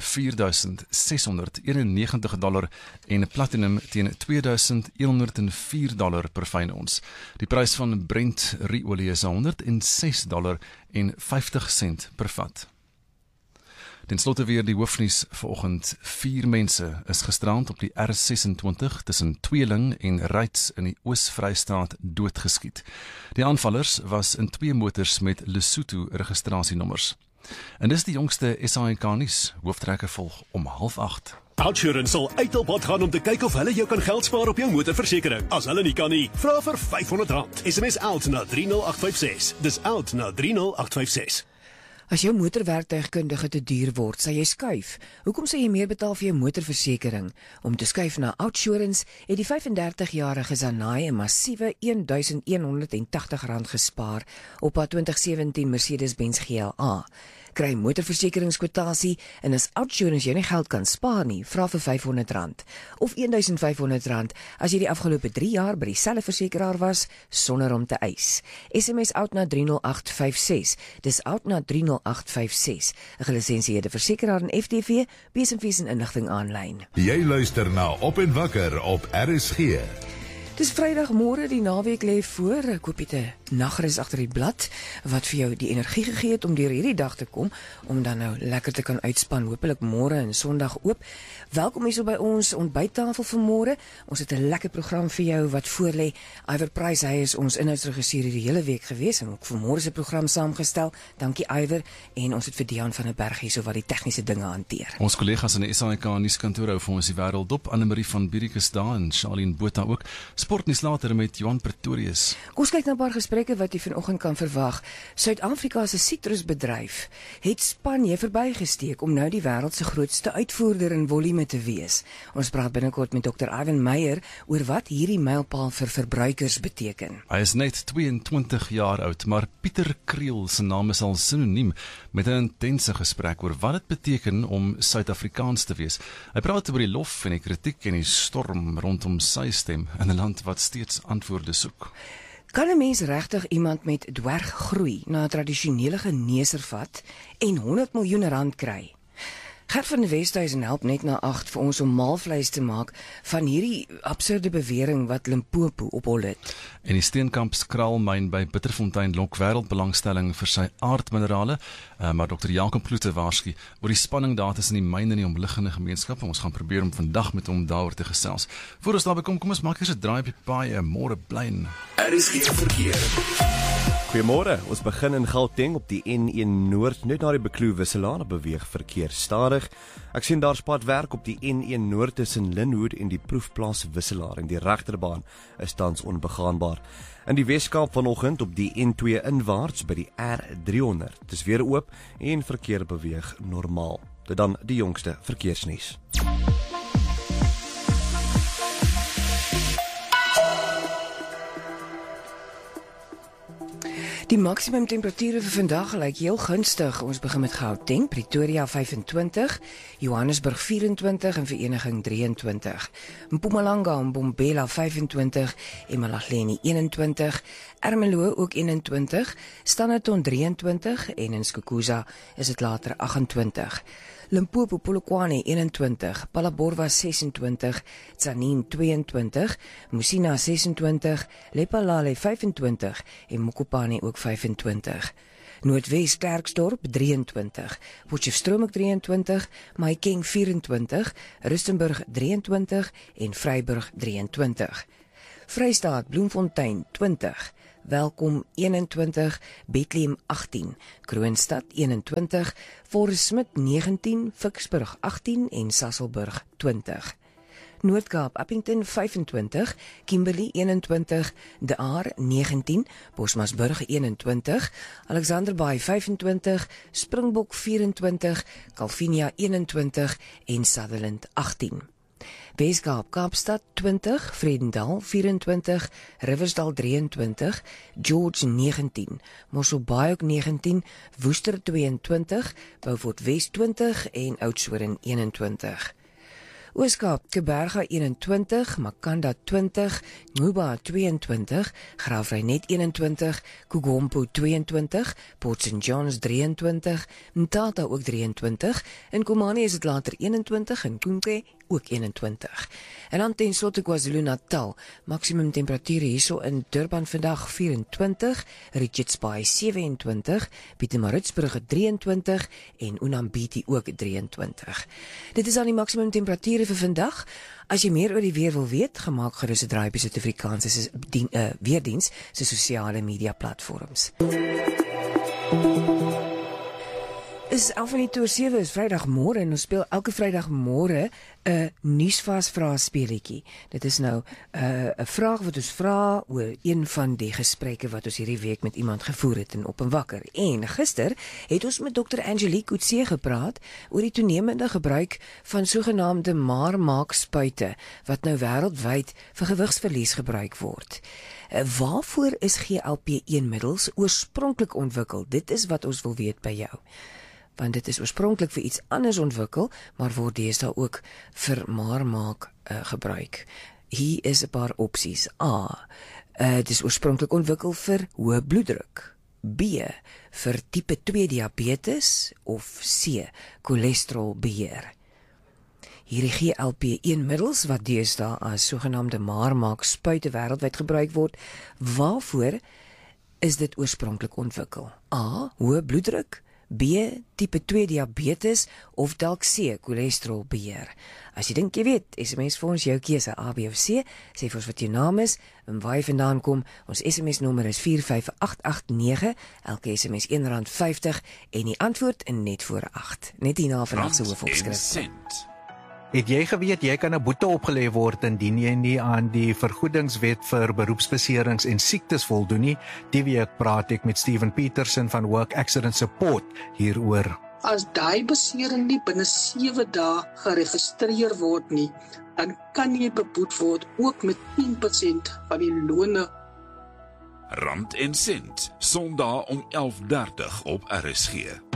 $4,691 en platinum teen $2,104 per fyn ons. Die prys van Brent ruolie is $106.50 per vat. Ten slotte weer die hoofnuus vanoggend. 4 mense is gisterand op die R26 tussen Tweeling en Reitz in die Oos-Vrystaat doodgeskiet. Die aanvallers was in 2 motors met Lesotho registrasienommers. En dis die jongste SAK nuus. Hooftrekke volg om 7:30. Outsurance sal uit op pad gaan om te kyk of hulle jou kan geld spaar op jou motorversekering. As hulle nie kan nie, vra vir R500. SMS out na 30856. Dis out na 30856. As jou motorwerktuigkundige te duur word, sal jy skuif. Hoekom sal jy meer betaal vir jou motorversekering? Om te skuif na Outsurance het die 35-jarige Zanai 'n massiewe R1,180 gespaar op haar 2017 Mercedes-Benz GLA. Kry motorversekeringskwotasie en as Outsurance jou nie geld kan spaar nie, vra vir R500 of R1,500 as jy die afgelope 3 jaar by dieselfde versekeraar was sonder om te eis. SMS out na 30856. Dis out na 30856. 'n gelisensieerde versekeraar in FTV, besenfees en inligting aanlyn. Jy luister na Op en Wakker op RSG. Dis Vrydag môre, die naweek lê voor. Ek hoop jy 'n nagrus agter die blad wat vir jou die energie gegee het om deur hierdie dag te kom, om dan nou lekker te kan uitspan, hopelik môre en Sondag oop. Welkom hier so by ons ontbyttafel vir môre. Ons het 'n lekker program vir jou wat voorlê. Iver Price, hy is ons inhoudsregisseur die hele week gewees en ook vir môre se program saamgestel. Dankie Iver, en ons het vir Dian van der Berg hier so wat die tegniese dinge hanteer. Ons kollegas in die SAK nuuskantoor hou vir ons die wêreld dop. Anne-Marie van Bierik is daar en Charlene Botha ook. Sportnuus later met Johan Pretorius. Ons kyk na 'n paar gesprekke wat jy vanoggend kan verwag. Suid-Afrika se sitrusbedryf het Spanje verbygesteek om nou die wêreld se grootste uitvoerder in volume te wees. Ons praat binnekort met Dr. Ivan Meyer oor wat hierdie mylpaal vir verbruikers beteken. Hy is net 22 jaar oud, maar Pieter Kriel se naam is al sinoniem met 'n intense gesprek oor wat dit beteken om Suid-Afrikaans te wees. Hy praat oor die lof en die kritiek en die storm rondom sy stem in 'n land wat steeds antwoorde soek. Kan 'n mens regtig iemand met dwerggroei na 'n tradisionele geneeser vat en R100 miljoen kry? Gert van die Westhuizen help net na 8 vir ons om maalvleis te maak van hierdie absurde bewering wat Limpopo ophol het. En die Steenkamp skraalmyn by Bitterfontein lok wêreldbelangstelling vir sy aardminerale, maar Dr. Jakob Kloete waarsku oor die spanning daar tussen die myn en die omliggende gemeenskap. Ons gaan probeer om vandag met hom daaroor te gesels. Voor ons daarby kom ons maak eers 'n draai op die paai, môre blyn. Is geen verkeer. Goeiemôre, ons begin in Gauteng op die N1 Noord, net na die Bekloo Wisselaar beweeg verkeer stadig. Ek sien daar spadwerk op die N1 Noord tussen Linwood en die Proefplaas Wisselaar en die regterbaan is tans onbegaanbaar. In die Weskaap vanoggend op die N2 inwaarts by die R300. Dit is weer oop en verkeer beweeg normaal. Dit dan die jongste verkeersnuus. Die Die maksimum temperature vir vandag lyk heel gunstig. Ons begin met Gauteng, Pretoria 25, Johannesburg 24 en Vereniging 23. Mpumalanga en Mbombela 25, Emalahleni 21, Ermelo ook 21, Standerton 23 en in Skukuza is dit later 28. Limpopo, Polokwane 21, Phalaborwa 26, Tzaneen 22, Musina 26, Lephalale 25 en Mokopane ook 25. Noordwes Klerksdorp 23, Potchefstroom ook 23, Mahikeng 24, Rustenburg 23 en Vryburg 23. Vrystaat Bloemfontein 20, Welkom 21, Bethlehem 18, Kroonstad 21, Forest-Smith 19, Vicksburg 18 en Sasolburg 20. Noord-Kaap, Appington 25, Kimberley 21, De Aar 19, Bosmasburg 21, Alexanderbaai 25, Springbok 24, Calvinia 21 en Sutherland 18. Weskaap, Kaapstad 20, Vredendal 24, Riversdal 23, George 19, Mosselbaai ook 19, Woester 22, Beaufort West 20 en Oudtshoorn 21. Ooskaap, Keberga 21, Makanda 20, Nguba 22, Graafrenet 21, Kugompo 22, Port St. John's 23, Mthatha ook 23, in Komani is dit later 21 en Kunke ook 21. En dan ten slotte KwaZulu-Natal, maksimum temperature hierso in Durban vandag 24, Richards Bay 27, Pietermaritzburg 23 en Unambiti ook 23. Dit is aan die maksimum temperature vir vandag. As jy meer oor die weer wil weet, gemaak gerus 'n draai by Suid-Afrikaanse weerdiens se sosiale media platforms. Is 11:07 is Vrydagmôre en ons speel elke Vrydagmôre 'n nuusvasvraag speletjie. Dit is nou 'n vraag wat ons vra oor een van die gesprekke wat ons hierdie week met iemand gevoer het in Op en Wakker. En gister het ons met Dr. Angelique Coetzee gepraat oor die toenemende gebruik van sogenaamde maar-maak-spuite wat nou wêreldwyd vir gewigsverlies gebruik word. Waarvoor is GLP-1 middels oorspronklik ontwikkel? Dit is wat ons wil weet by jou. Want dit is oorspronklik vir iets anders ontwikkel, maar word deesdae ook vir maar-maak gebruik. Hier is 'n paar opsies. A. Dit is oorspronklik ontwikkel vir hoë bloeddruk. B. Vir tipe 2 diabetes of C. cholesterolbeheer. Hierdie GLP-1 middels wat deesdae as sogenaamde maar-maak spuite wêreldwyd gebruik word, waarvoor is dit oorspronklik ontwikkel? A. Hoë bloeddruk, B. Tipe 2 diabetes of dalk C. cholesterolbeheer. As jy dink jy weet, SMS vir ons jou keuse A, B of C, sê vir ons wat jou naam is en waar jy vandaan kom. Ons SMS nommer is 45889, elke SMS R1.50 en die antwoord in net voor 8. Net hierna vandag se hoofopskrif. Het jy geweet jy kan 'n boete opgelê word indien jy nie aan die vergoedingswet vir beroepsbeserings en siektes voldoen nie? Die week praat ek met Steven Petersen van Work Accident Support hieroor. As daai besering nie binne 7 dae geregistreer word nie, dan kan jy beboet word ook met 10% van die lone. Rand en sent, Sondag om 11:30 op RSG.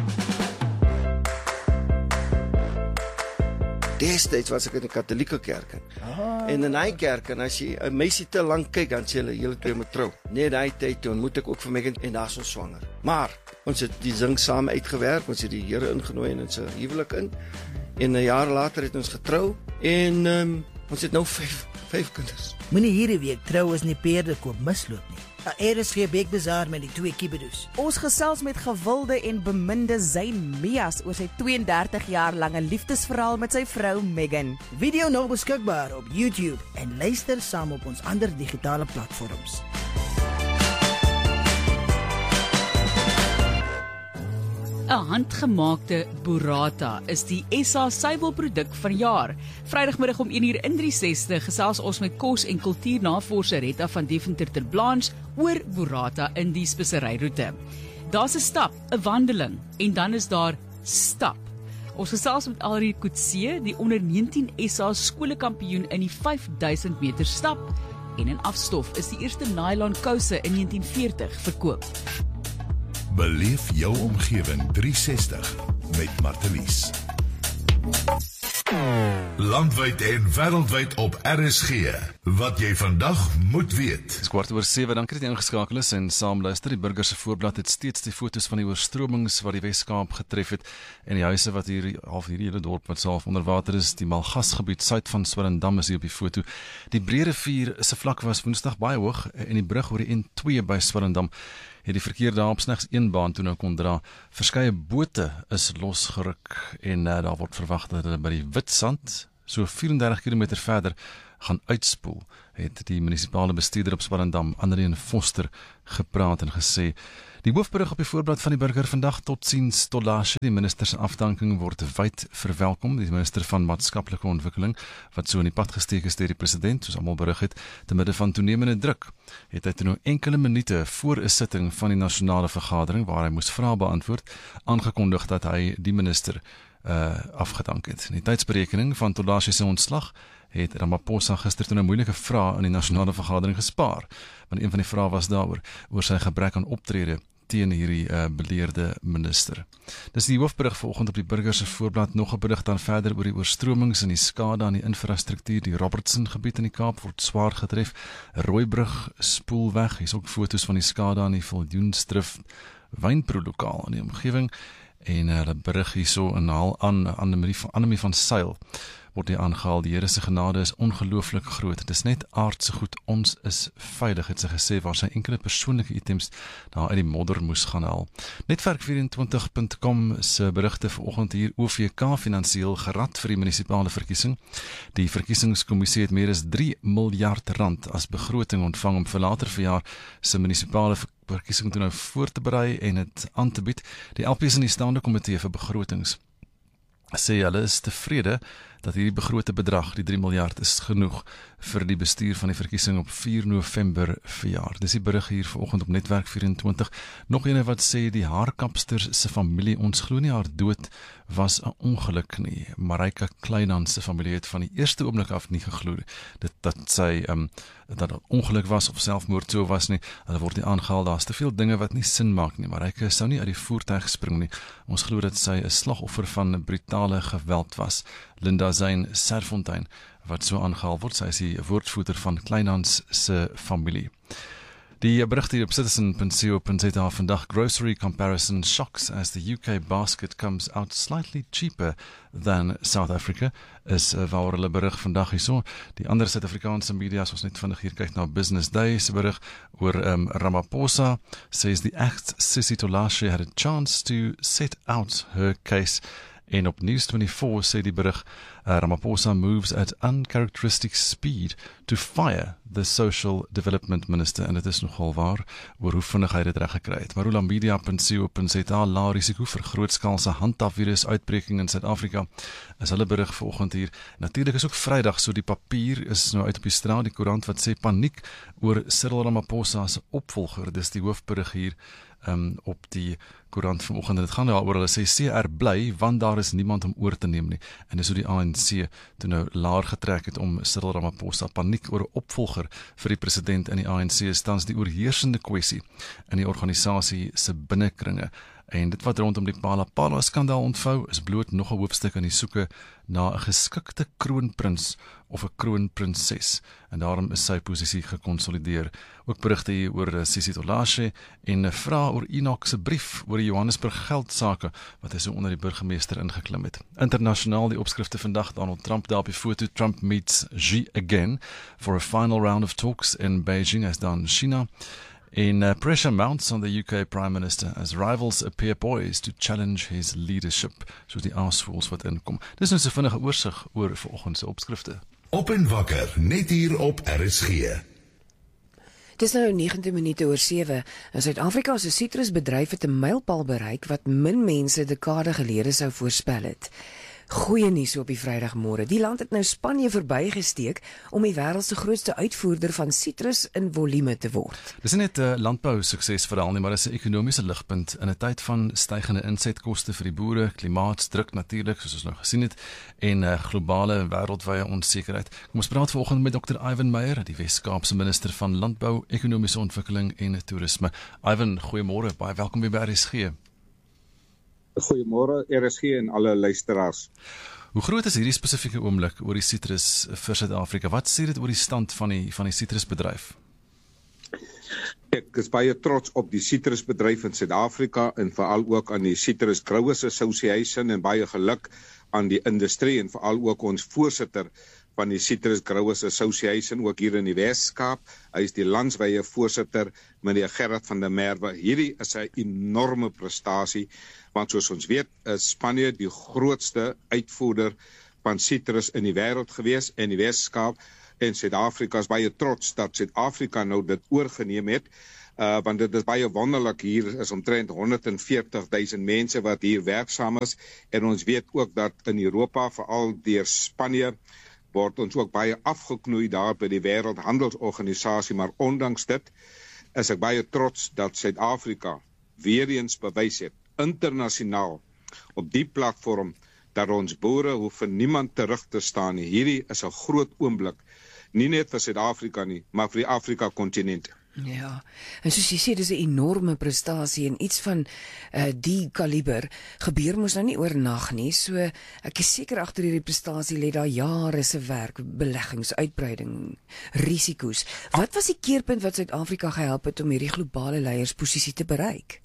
Destyds was ek in 'n Katolieke kerk en in hy kerk, en as jy 'n meisie te lank kyk, dan sê hulle hele twee moet trou. Net daai tyd toe ontmoet ek ook vir my kind en daar's ons swanger. Maar ons het die zing saam uitgewerk, ons het die Here ingenooi in sy huwelik in en 'n jaar later het ons getrou en ons het nou 5 kinders. Moenie hierdie week trou as nie perde koop misloop nie. RSG Bekbazaar met die 2 kibedoes. Ons gesels met gewilde en beminde Zayn Mias oor sy 32 jaar lange liefdesverhaal met sy vrou Megan. Video nou beskikbaar op YouTube en luister saam op ons ander digitale platforms. Een handgemaakte burrata is die SA suiwelproduk van jaar. Vrydagmiddag om 1:03 gesels ons met kos- en kultuurnavorser Retta van Deventer ter Blanche oor burrata in die speseryroete. Daar's 'n stap, 'n wandeling en dan is daar stap. Ons gesels met Alrie Coetzee, die onder 19 SA skolekampioen in die 5000 meter stap en in afstof is die eerste nylon kouse in 1940 verkoop. Beleef jou omgewing 360 met Martelies. Landwyd en wêreldwyd op RSG. Wat jy vandag moet weet. Dis 7:15, dankie dat jy ingeskakel is en saam luister. Die Burger se voorblad het steeds die foto's van die oorstromings wat die Wes-Kaap getref het en die huise wat hier half hierdie hele dorp wat half onder water is. Die Malgasgebied suid van Swellendam is hier op die foto. Die Breë rivier se vlak was Woensdag baie hoog en die brug oor die N2 by Swellendam het die verkeer daar op slegs een baan toe nou kon dra. Verskeie bote is losgeruk en daar word verwag dat hulle by die Witsand so 34 km verder gaan uitspoel, het die munisipale bestuurder op Swellendam, Andreen Foster, gepraat en gesê. Die hoofberig op die voorblad van die Burger vandag, totsiens Tolashe, die minister se afdanking word wyd verwelkom. Die minister van maatskaplike ontwikkeling, wat so in die pad gesteek is deur die president, soos almal berig het, te midde van toenemende druk, het hy toe nou enkele minute voor 'n sitting van die nasionale vergadering, waar hy moes vrae beantwoord, aangekondig dat hy die minister afgedank het. In die tydsberekening van Tolashe se ontslag het Ramaphosa gister toe 'n moeilike vraag in die nasionale vergadering gespaar, want een van die vrae was daaroor oor sy gebrek aan optrede teen hierdie beleerde minister. Dis die hoofberig vanoggend op die Burger se voorblad. Nog 'n berig dan verder oor die oorstromings en die skade aan die infrastruktuur. Die Robertson gebied in die Kaap word swaar getref. Rooibrug spoel weg. Hier's ook foto's van die skade aan die Viljoenstrif wynproelokaal in die omgewing. En hulle berig hierso in haal aan Annemie van Sail word die aangehaal. Die Here se genade is ongelooflik groot. Dit is net aardse goed, ons is veilig, het sy gesê, waar sy enkele persoonlike items daar uit die modder moes gaan haal. Netwerk24.com se berigte vanoggend hier. OVK finansiëel gerad vir die munisipale verkiesing. Die verkiesingskommissie het meer as 3 miljard rand as begroting ontvang om vir later verjaar se munisipale verkiesing toe nou voor te berei en het aan te bied. Die LPs in die staande komitee vir begrotings sê hulle is tevrede dat hierdie begrote bedrag, die 3 miljard, is genoeg vir die bestuur van die verkiesing op 4 November verjaar. Dis die berig hier vanoggend op Netwerk 24. Nog ene wat sê die haarkapster se familie, ons glo nie haar dood was 'n ongeluk nie. Marika Kleinans se familie het van die eerste oomblik af nie geglo dat sy dat 'n ongeluk was of selfmoord so was nie. Hulle word nie aangehaal, daar's te veel dinge wat nie sin maak nie. Marika sou nie uit die voertuig spring nie. Ons glo dat sy 'n slagoffer van brutale geweld was. Linda Zayn Serfontein wat so aangehaal word, sy is die woordvoerder van Kleinans se familie. Die bericht hier op citizen.co.za vandag. Grocery comparison shocks as the UK basket comes out slightly cheaper than South Africa, is waar hulle berig vandag hierso. Die ander Suid-Afrikaanse media, as ons net vandag hier kyk na Business Day se berig oor Ramaphosa, says the act Sisi Tolashe had a chance to set out her case. En op News24 sê die berig, Ramaphosa moves at uncharacteristic speed to fire the social development minister. En dit is nogal waar, oor hoe vinnig hy dit reg gekry het. Marulamedia.co.za, lae risiko vir grootskaalse handhafvirus uitbreking in Suid-Afrika, is hulle berig vanoggend hier. Natuurlik is ook Vrydag, so die papier is nou uit op die straat, die koerant wat sê paniek oor Cyril Ramaphosa se opvolger. Dis die hoofberig hier op die koerant vanoggend. Dit gaan daaroor, hulle sê CR bly, want daar is niemand om oor te neem nie. En dis hoe die ANC toe nou laer getrek het om Cyril Ramaphosa. Paniek oor 'n opvolger vir die president in die ANC is tans die oorheersende kwessie in die organisasie se binnekringe. En dit wat rondom die Palapala skandaal ontvou, is bloot nog 'n hoofstuk in die soeke na 'n geskikte kroonprins of 'n kroonprinses. En daarom is sy posisie gekonsolideer. Ook berigte hier oor Sisi Tolashe en 'n vraag oor Enoch se brief oor die Johannesburg geldsake wat hy so onder die burgemeester ingeklim het. Internasionaal die opskrifte vandag, Donald Trump daar op die foto. Trump meets Xi again for a final round of talks in Beijing as dan China. In pressure mounts on the UK Prime Minister as rivals appear poised to challenge his leadership. So die aasvoels wat inkom. Dis nou so vinnige oorsig oor vanoggend se opskrifte. Op en wakker, net hier op RSG. Dis nou 19 minute oor 7. In Suid-Afrika se sitrusbedryf het 'n mylpaal bereik wat min mense dekade gelede sou voorspel het. Goeie nuus op die Vrydagmôre. Die land het nou Spanje verbygesteek om die wêreld se grootste uitvoerder van sitrus in volume te word. Dis nie net 'n landbou suksesverhaal nie, maar dis 'n ekonomiese ligpunt in 'n tyd van stygende insetkoste vir die boere, klimaatsdruk natuurlik, soos ons nou gesien het, en globale wêreldwye onsekerheid. Kom ons praat vanoggend met Dr. Ivan Meyer, die Wes-Kaapse minister van Landbou, Ekonomiese Ontwikkeling en Toerisme. Ivan, goeiemôre, baie welkom weer by RSG. Goeiemôre RSG en alle luisteraars. Hoe groot is hierdie spesifieke oomblik oor die sitrus vir Suid-Afrika? Wat sê dit oor die stand van die sitrusbedryf? Ek is baie trots op die sitrusbedryf in Suid-Afrika en veral ook aan die Citrus Growers Association en baie geluk aan die industrie en veral ook ons voorsitter van die Citrus Growers Association ook hier in die Wes-Kaap. Hy is die landwyse voorsitter, meneer Gerard van der Merwe. Hierdie is 'n enorme prestasie, want soos ons weet, is Spanje die grootste uitvoerder van sitrus in die wêreld gewees en die Wes-Kaap en Suid-Afrika is baie trots dat Suid-Afrika nou dit oorgeneem het. Want dit is baie wonderlik, hier is omtrent 140.000 mense wat hier werksaam is en ons weet ook dat in Europa, veral deur Spanje, word ons ook baie afgeknoei daar by die Wêreldhandelsorganisasie, maar ondanks dit is ek baie trots dat Suid-Afrika weer eens bewys het, internasionaal, op die platform, dat ons boere hoef vir niemand terug te staan nie. Hierdie is 'n groot oomblik, nie net vir Suid-Afrika nie, maar vir die Afrika-kontinent. Ja, en soos jy sê, dis 'n enorme prestasie en iets van die kaliber gebeur mos nou nie oornag nie, so ek is seker agter hierdie prestasie lê daar jare se werk, beleggings, uitbreiding, risiko's. Wat was die keerpunt wat Suid-Afrika gehelp het om hierdie globale leiersposisie te bereik?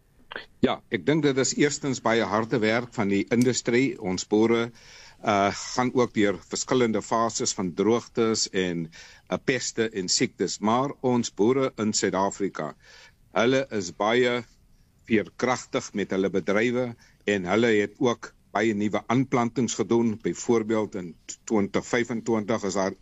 Ja, ek dink dit is eerstens baie harde werk van die industrie. Ons boere gaan ook deur verskillende fases van droogtes en peste en siektes, maar ons boere in Suid-Afrika, hulle is baie veerkragtig met hulle bedrywe en hulle het ook baie nuwe aanplantings gedoen. Byvoorbeeld in 2025 is daar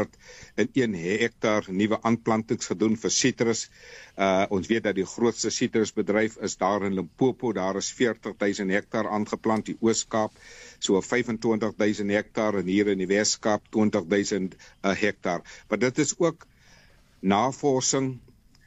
101 hektaar nuwe aanplantings gedoen vir sitrus. Ons weet dat die grootste sitrusbedryf is daar in Limpopo, daar is 40.000 hektaar aangeplant, die Oos-Kaap, so 25.000 hektaar en hier in die Wes-Kaap 20.000 hektaar. Maar dit is ook navorsing,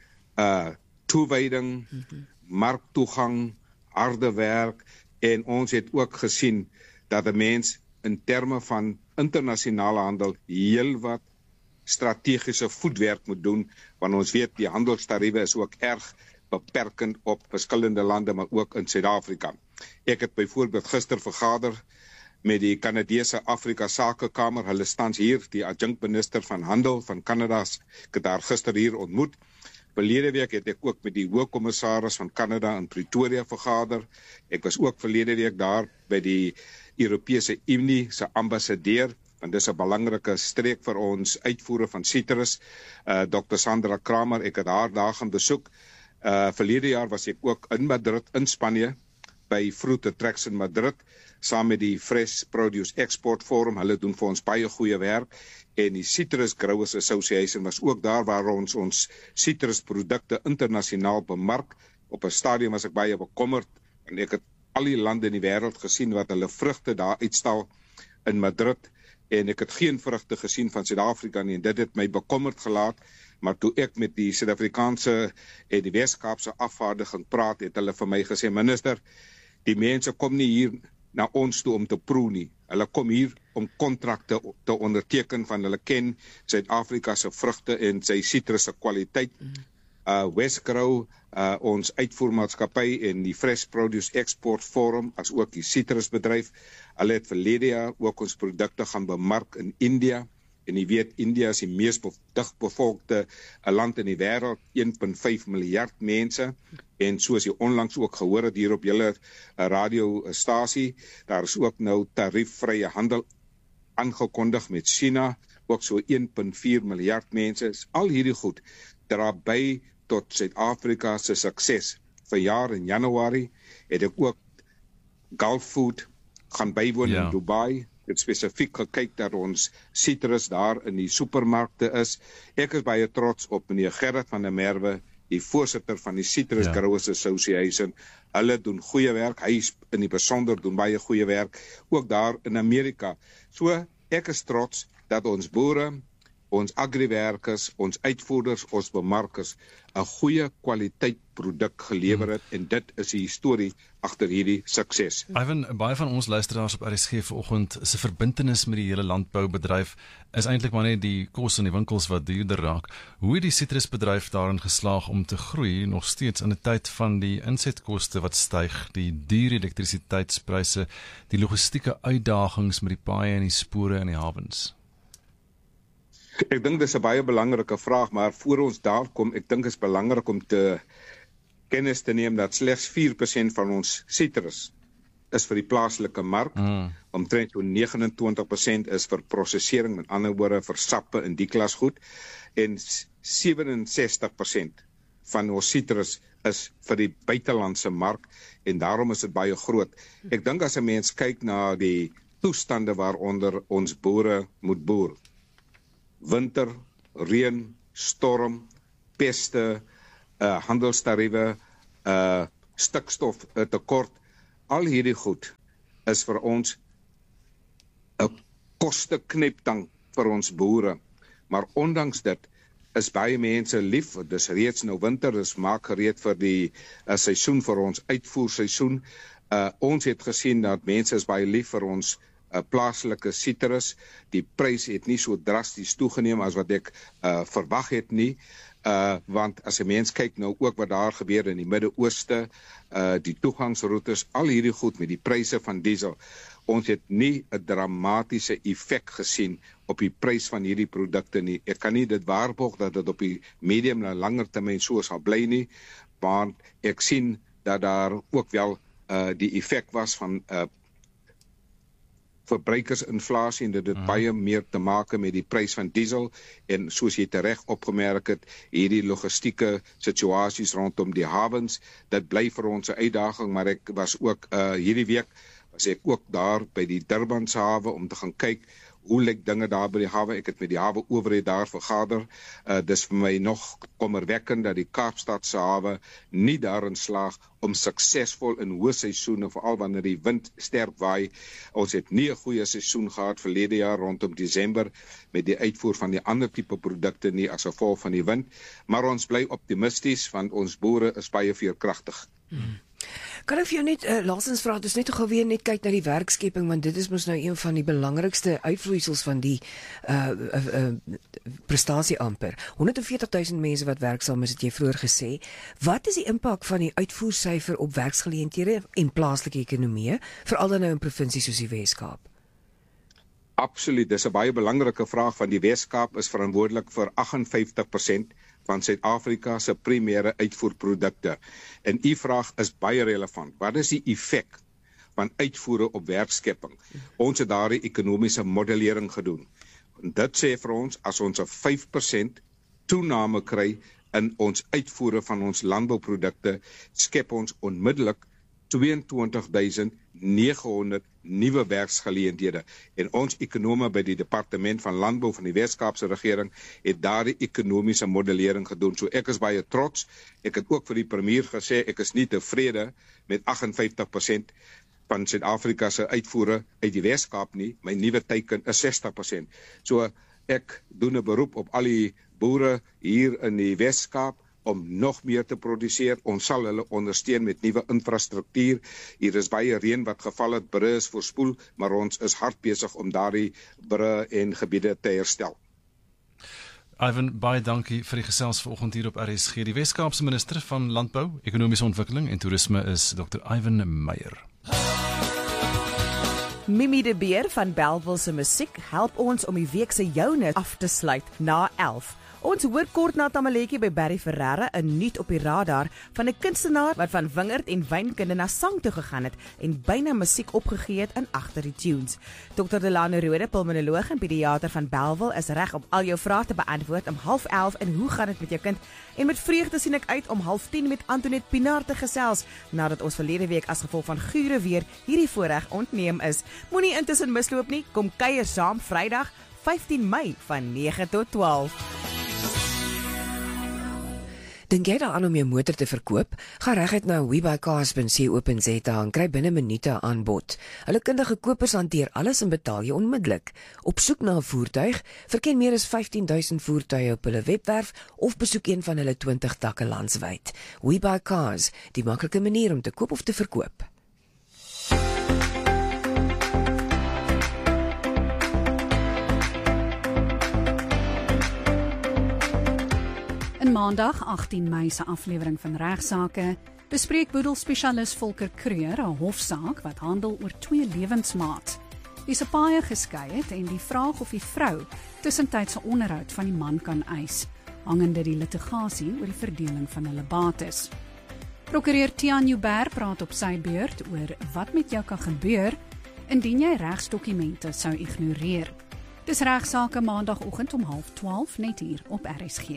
toewyding, marktoegang, harde werk, en ons het ook gesien dat 'n mens in terme van internasionale handel heelwat strategiese voetwerk moet doen, want ons weet die handelstariewe is ook erg beperkend op verskillende lande, maar ook in Suid-Afrika. Ek het byvoorbeeld gister vergader met die Kanadese Afrika Sakekamer, hulle staan hier, die adjunkminister van handel van Kanada, ek het daar gister hier ontmoet. Verlede week het ek ook met die hoofkommissaris van Kanada in Pretoria vergader. Ek was ook verlede week daar by die Europese Unie se ambassadeur, want dis 'n belangrike streek vir ons uitvoere van sitrus, Dr. Sandra Kramer, ek het haar daar gaan besoek. Verlede jaar was ek ook in Madrid, in Spanje, by Fruit Attracts in Madrid, saam met die Fresh Produce Export Forum. Hulle doen vir ons baie goeie werk. En die Citrus Growers Association was ook daar waar ons citrusprodukte internasionaal bemark. Op 'n stadium was ek baie bekommerd en ek het al die lande in die wêreld gesien wat hulle vrugte daar uitstal in Madrid en ek het geen vrugte gesien van Suid-Afrika nie en dit het my bekommerd gelaat. Maar toe ek met die Suid-Afrikaanse en die Wes-Kaapse afvaardiging praat, het hulle vir my gesê, minister, die mense kom nie hier na ons toe om te proe nie. Hulle kom hier om kontrakte te onderteken van hulle ken Suid-Afrika se vrugte en sy sitrus se kwaliteit. Westgrow, ons uitvoermaatskappy en die Fresh Produce Export Forum, as ook die sitrusbedryf, hulle het verlede jaar ook ons produkte gaan bemark in India. En jy weet, India is die mees digbevolkte land in die wêreld, 1.5 miljard mense. En soos jy onlangs ook gehoor het hier op julle radiostasie, daar is ook nou tariefvrye handel aangekondig met China, ook so 1.4 miljard mense. Al hierdie goed dra by tot Suid-Afrika se sukses. Vanjaar in Januarie het ek ook Gulf Food gaan bywoon in Dubai. Het spesifiek gekyk dat ons sitrus daar in die supermarkte is. Ek is baie trots op meneer Gerard van der Merwe die voorsitter van die Citrus Growers Association. Hulle doen goeie werk, hy in die besonder doen baie goeie werk, ook daar in Amerika. So, ek is trots dat ons boere, ons agriwerkers, ons uitvoerders, ons bemarkers 'n goeie kwaliteit produk gelewer het en dit is die storie agter hierdie sukses. Ivan, baie van ons luisteraars op RSG vanoggend se verbintenis met die hele landboubedryf is eintlik maar net die kos in die winkels wat duurder raak. Hoe het die sitrusbedryf daarin geslaag om te groei nog steeds in 'n tyd van die insetkoste wat styg, die duur elektrisiteitspryse, die logistieke uitdagings met die paaie en die spore in die hawens? Ek dink dis 'n baie belangrike vraag, maar voor ons daar kom, ek dink is belangrik om te kennis te neem dat slegs 4% van ons sitrus is vir die plaaslike mark. Omtrent so 29% is vir prosesering, met ander woorde vir sappe en die klas goed, en 67% van ons sitrus is vir die buitelandse mark en daarom is dit baie groot. Ek dink as 'n mens kyk na die toestande waaronder ons boere moet boer, winter, reën, storm, peste, handelstariewe, stikstof tekort, al hierdie goed is vir ons 'n kostekneptang vir ons boere. Maar ondanks dit is baie mense lief, dis reeds nou winter, dis maak gereed vir die seisoen, vir ons uitvoerseisoen. Ons het gesien dat mense is baie lief vir ons plaaslike sitrus. Die prys het nie so drasties toegeneem as wat ek verwag het nie, want as 'n mens kyk nou ook wat daar gebeur in die Midde-Ooste, die toegangsroetes, al hierdie goed met die pryse van diesel, ons het nie 'n dramatiese effek gesien op die prys van hierdie produkte nie. Ek kan nie dit waarborg dat dit op die medium na langer termyn so sal bly nie, want ek sien dat daar ook wel die effek was van verbruikersinflasie en dit het baie meer te maak met die prys van diesel en soos jy tereg opgemerk het, hierdie logistieke situasies rondom die hawens, dit bly vir ons 'n uitdaging, maar ek was ook hierdie week was ek ook daar by die Durbanse hawe om te gaan kyk hoe lyk dinge daar by die hawe. Ek het met die hawe owerheid daar vergader. Dis vir my nog kommerwekkend dat die Kaapstadse hawe nie daarin slaag om suksesvol in hoë seisoene, veral wanneer die wind sterk waai. Ons het nie 'n goeie seisoen gehad verlede jaar rondom Desember met die uitvoer van die ander tipe produkte nie as gevolg van die wind, maar ons bly optimisties want ons boere is baie veerkragtig. Kan ek vir jou net laasens vra, dus net te gou weer net kyk na die werkskepping, want dit is mos nou een van die belangrikste uitvloeisels van die prestasie amper. 140,000 mense wat werksaam is, het jy vroeër gesê. Wat is die impak van die uitvoersyfer op werksgeleenthede en plaaslike ekonomie, veral dan nou in provinsies soos die Wes-Kaap? Absoluut, dis 'n baie belangrike vraag, van die Wes-Kaap is verantwoordelik vir 58% van Suid-Afrika se primêre uitvoerprodukte. En u vraag is baie relevant. Wat is die effek van uitvoere op werkskepping? Ons het daardie ekonomiese modellering gedoen. En dit sê vir ons, as ons 'n 5% toename kry in ons uitvoere van ons landbouprodukte, skep ons onmiddellik 22,900 nuwe werksgeleenthede. En ons ekonome by die Departement van Landbou van die Wes-Kaapse regering het daardie ekonomiese modellering gedoen. So ek is baie trots. Ek het ook vir die premier gesê, ek is nie tevrede met 58% van Suid-Afrika se uitvoere uit die Wes-Kaap nie. My nuwe teiken is 60%. So ek doen 'n beroep op al die boere hier in die Wes-Kaap om nog meer te produseer. Ons sal hulle ondersteun met nuwe infrastruktuur. Hier is baie reën wat geval het, brûe is voorspoel, maar ons is hard besig om daardie brûe en gebiede te herstel. Ivan, baie dankie vir die gesels vanoggend hier op RSG. Die Wes-Kaapse minister van Landbou, Ekonomiese Ontwikkeling en Toerisme is Dr. Ivan Meyer. Mimi de Beer van Bellville se musiek help ons om die week se joune af te sluit na 11. Ons hoor kort na Tamaletjie by Barry Ferreira 'n nuut op die radar van 'n kunstenaar wat van wingerd en wynkunde na sang toe gegaan het en byna musiek opgegee het in agter die tunes. Dr. Delano Rode, pulmonoloog en pediater van Bellville, is reg om al jou vrae te beantwoord om 11:30 en hoe gaan dit met jou kind? En met vreugde sien ek uit om 9:30 met Antoinette Pinaar te gesels nadat ons verlede week as gevolg van gure weer hierdie voorreg ontneem is. Moenie intussen misloop nie, kom kuier saam Vrydag 15 Mei van 9 tot 12. Dink jy daaraan om jou motor te verkoop? Ga reguit na webuycars.co.za en kry binne minute 'n aanbod. Hulle kundige kopers hanteer alles en betaal jy onmiddellik. Op soek na 'n voertuig, verken meer as 15,000 voertuie op hulle webwerf of besoek een van hulle 20 takke landwyd. Webuycars, die maklike manier om te koop of te verkoop. In Maandag 18 Mei se aflewering van Regsake bespreek boedelspesialis Volker Kreur 'n hofsaak wat handel oor 2 lewensmaats. Die se paie geskei het en die vraag of die vrou tussentydse onderhoud van die man kan eis, hangende die litigasie oor die verdeling van hulle bates. Prokureur Tiaan Joubert praat op sy beurt oor wat met jou kan gebeur indien jy regsdokumente sou ignoreer. Dis Regsake Maandagoggend om 12:30 net hier op RSG.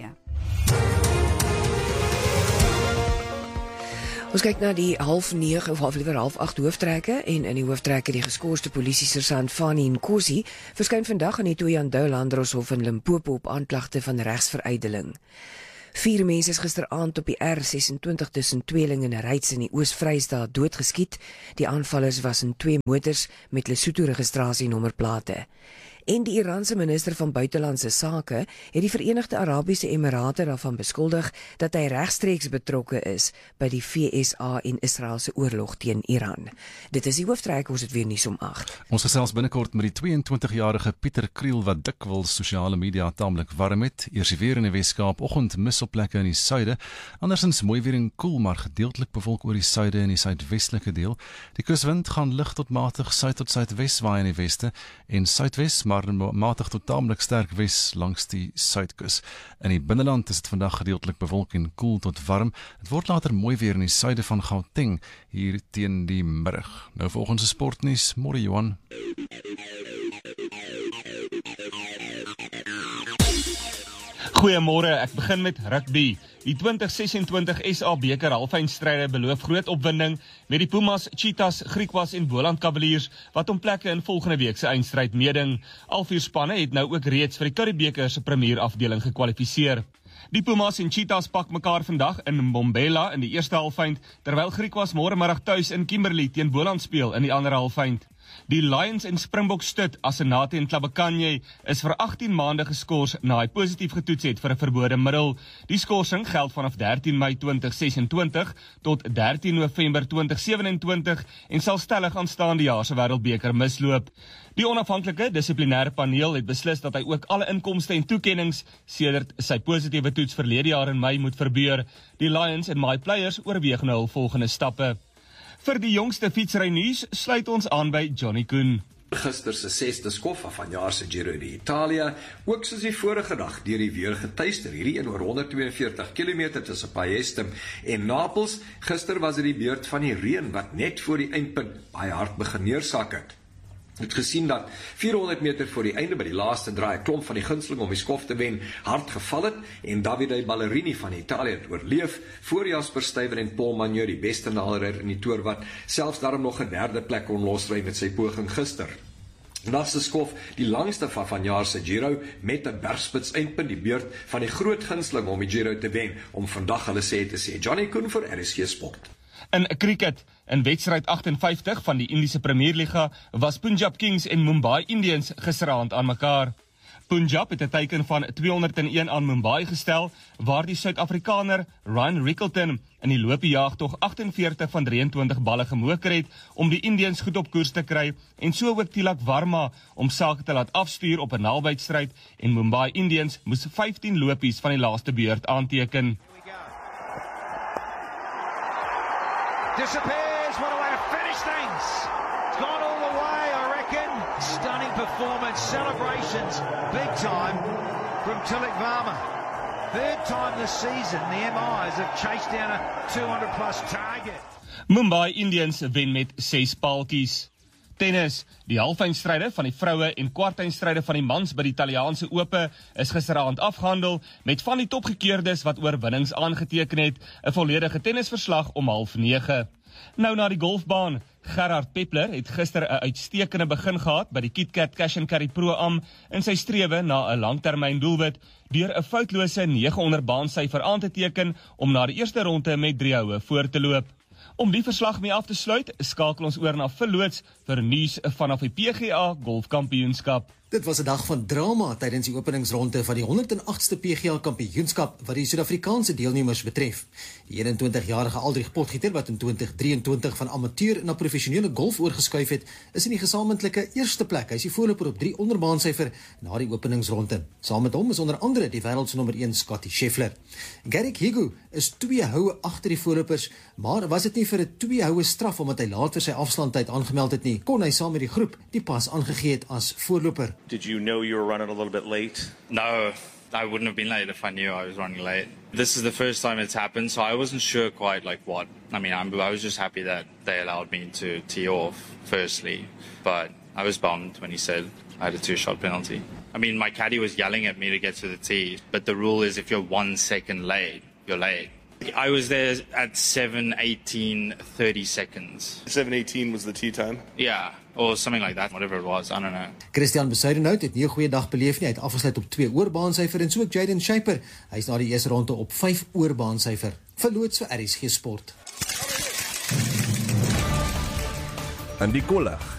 Ons kyk na die 7:30 of liewer 7:30 hooftrekke en in die hooftrekke die geskorste polisiesersant Fani Nkosi verskyn vandag in die Thohoyandou Landdroshof in Limpopo op aanklagte van regsverydeling. 4 mense is gisteraand op die R26 tussen Tweeling en Reits in die Oos-Vrystaat doodgeskiet. Die aanvallers was in 2 motors met Lesotho registrasienommerplate. En die Iraanse minister van Buitelandse Sake het die Verenigde Arabiese Emirate daarvan beskuldig dat hy regstreeks betrokke is by die VSA en Israel se oorlog teen Iran. Dit is die hooftrekke, ons het weer nuus om 8. Ons gesels binnekort met die 22-jarige Pieter Kriel wat dikwels sosiale media taamlik warm het. Eers weer in die Weskaap, oggend mis op plekke in die suide. Andersins mooi weer en koel, maar gedeeltelik bewolk oor die suide en die suidwestelike deel. Die kuswind gaan lig tot matig suid tot suidwes waai in die weste en suidwes, maar matig tot taamlik sterk wes langs die suidkus. In die binneland is dit vandag gedeeltelik bewolk en koel tot warm. Dit word later mooi weer in die suide van Gauteng hier teen die middag. Nou volgens die sportnuus, môre Johan. Goeiemôre, ek begin met rugby. Die 2026 SA beker halfeindstryde beloof groot opwinding met die Pumas, Cheetahs, Griquas en Boland Cavaliers wat om plekke in volgende week se eindstryd meeding. Al 4 spanne het nou ook reeds vir die Currie-beker se premier afdeling gekwalifiseer. Die Pumas en Cheetahs pak mekaar vandag in Mbombela in die eerste halfeind, terwyl Griquas môremiddag tuis in Kimberley teen Boland speel in die ander halfeind. Die Lions en Springbok Stud Asenate en Tlabakanye is vir 18 maande geskort na hy positief getoets het vir 'n verbode middel. Die skorsing geld vanaf 13 Mei 2026 tot 13 November 2027 en sal stellig aanstaande jaar se Wêreldbeker misloop. Die onafhanklike dissiplinêre paneel het beslis dat hy ook alle inkomste en toekennings sedert sy positiewe toets verlede jaar in Mei moet verbeur. Die Lions en My Players oorweeg nou hul volgende stappe. Vir die jongste fietsrynuus sluit ons aan by Johnny Koen. Gister se 6de skof van vanjaar se Giro d'Italia, ook soos die vorige dag deur die weer getuister, hierdie een oor 142 km tussen Paestum en Napels. Gister was dit die beurt van die reën wat net voor die eindpunt baie hard begin neersak het. Het gesien dat 400 meter voor die einde by die laaste draai 'n klomp van die gunsteling om die skof te wen hard geval het en Davide Ballerini van Italië het oorleef voor Jasper Stuyven en Paul Magneux die beste nader in die toer wat selfs daarom nog 'n 3de plek kon losry met sy poging gister. Vandag se skof die langste van vanjaar se Giro met 'n bergspits eindpunt die beurt van die groot gunsteling om die Giro te wen om vandag hulle sê te sê. Johnny Koen vir RSG Sport. In cricket, in wedstryd 58 van die Indiese Premierliga, was Punjab Kings en Mumbai Indians gisteraand aan mekaar. Punjab het 'n teiken van 201 aan Mumbai gestel, waar die Suid-Afrikaner Ryan Rickelton in die loopjaag tog 48 van 23 balle gemoker het om die Indians goed op koers te kry en so ook Tilak Varma om sake te laat afstuur op 'n naaldbytstryd en Mumbai Indians moes 15 lopies van die laaste beurt aanteken. Disappears, what a way to finish things. It's gone all the way, I reckon. Stunning performance, celebrations, big time from Tilak Varma. 3rd time this season, the MIs have chased down a 200-plus target. Mumbai Indians wen met 6 paaltjies. Tennis. Die halfeindstryde van die vroue en kwartfinale van die mans by die Italiaanse Ope is gisteraand afgehandel met van die topgekeerdes wat oorwinnings aangeteken het. 'n Volledige tennisverslag om 8:30. Nou na die golfbaan. Gerard Peppler het gister 'n uitstekende begin gehad by die KitKat Cash & Carry Pro-Am in sy strewe na 'n langtermyn doelwit deur 'n foutlose 900 baansyfer aan te teken om na die eerste ronde met 3 houe voor te loop. Om die verslag mee af te sluit, skakel ons oor na Phil Loots vir nuus vanaf die PGA Golfkampioenskap. Dit was 'n dag van drama tydens die openingsronde van die 108ste PGA Kampioenskap wat die Suid-Afrikaanse deelnemers betref. Die 21-jarige Aldrich Potgieter wat in 2023 van amateur na professionele golf oorgeskuif het, is in die gesamentlike eerste plek. Hy is die voorloper op 3 onder baansyfer na die openingsronde. Saam met hom is onder andere die wêreld se nommer 1 Scotty Scheffler. Garrick Higgo is 2 houe agter die voorlopers, maar was dit nie vir 'n 2 houe straf omdat hy laat vir sy afstandtyd aangemeld het nie, kon hy saam met die groep die pas aangegee het as voorloper. Did you know you were running a little bit late? No, I wouldn't have been late if I knew I was running late. This is the first time it's happened, so I wasn't sure quite like what. I mean, I was just happy that they allowed me to tee off, firstly, but I was bummed when he said I had a 2-shot penalty. I mean, my caddy was yelling at me to get to the tee, but the rule is if you're 1 second late, you're late. I was there at 7:18, 30 seconds. 7:18 was the tee time? Yeah. Or something like that, whatever it was, I don't know. Christian Bezuidenhout het nie 'n goeie dag beleef nie. Hy het afgesluit op 2 oorbaansyfer en so ook Jaden Shaper. Hy is na die eerste ronde op 5 oorbaansyfer. Verloots vir RSG Sport. In die kollig,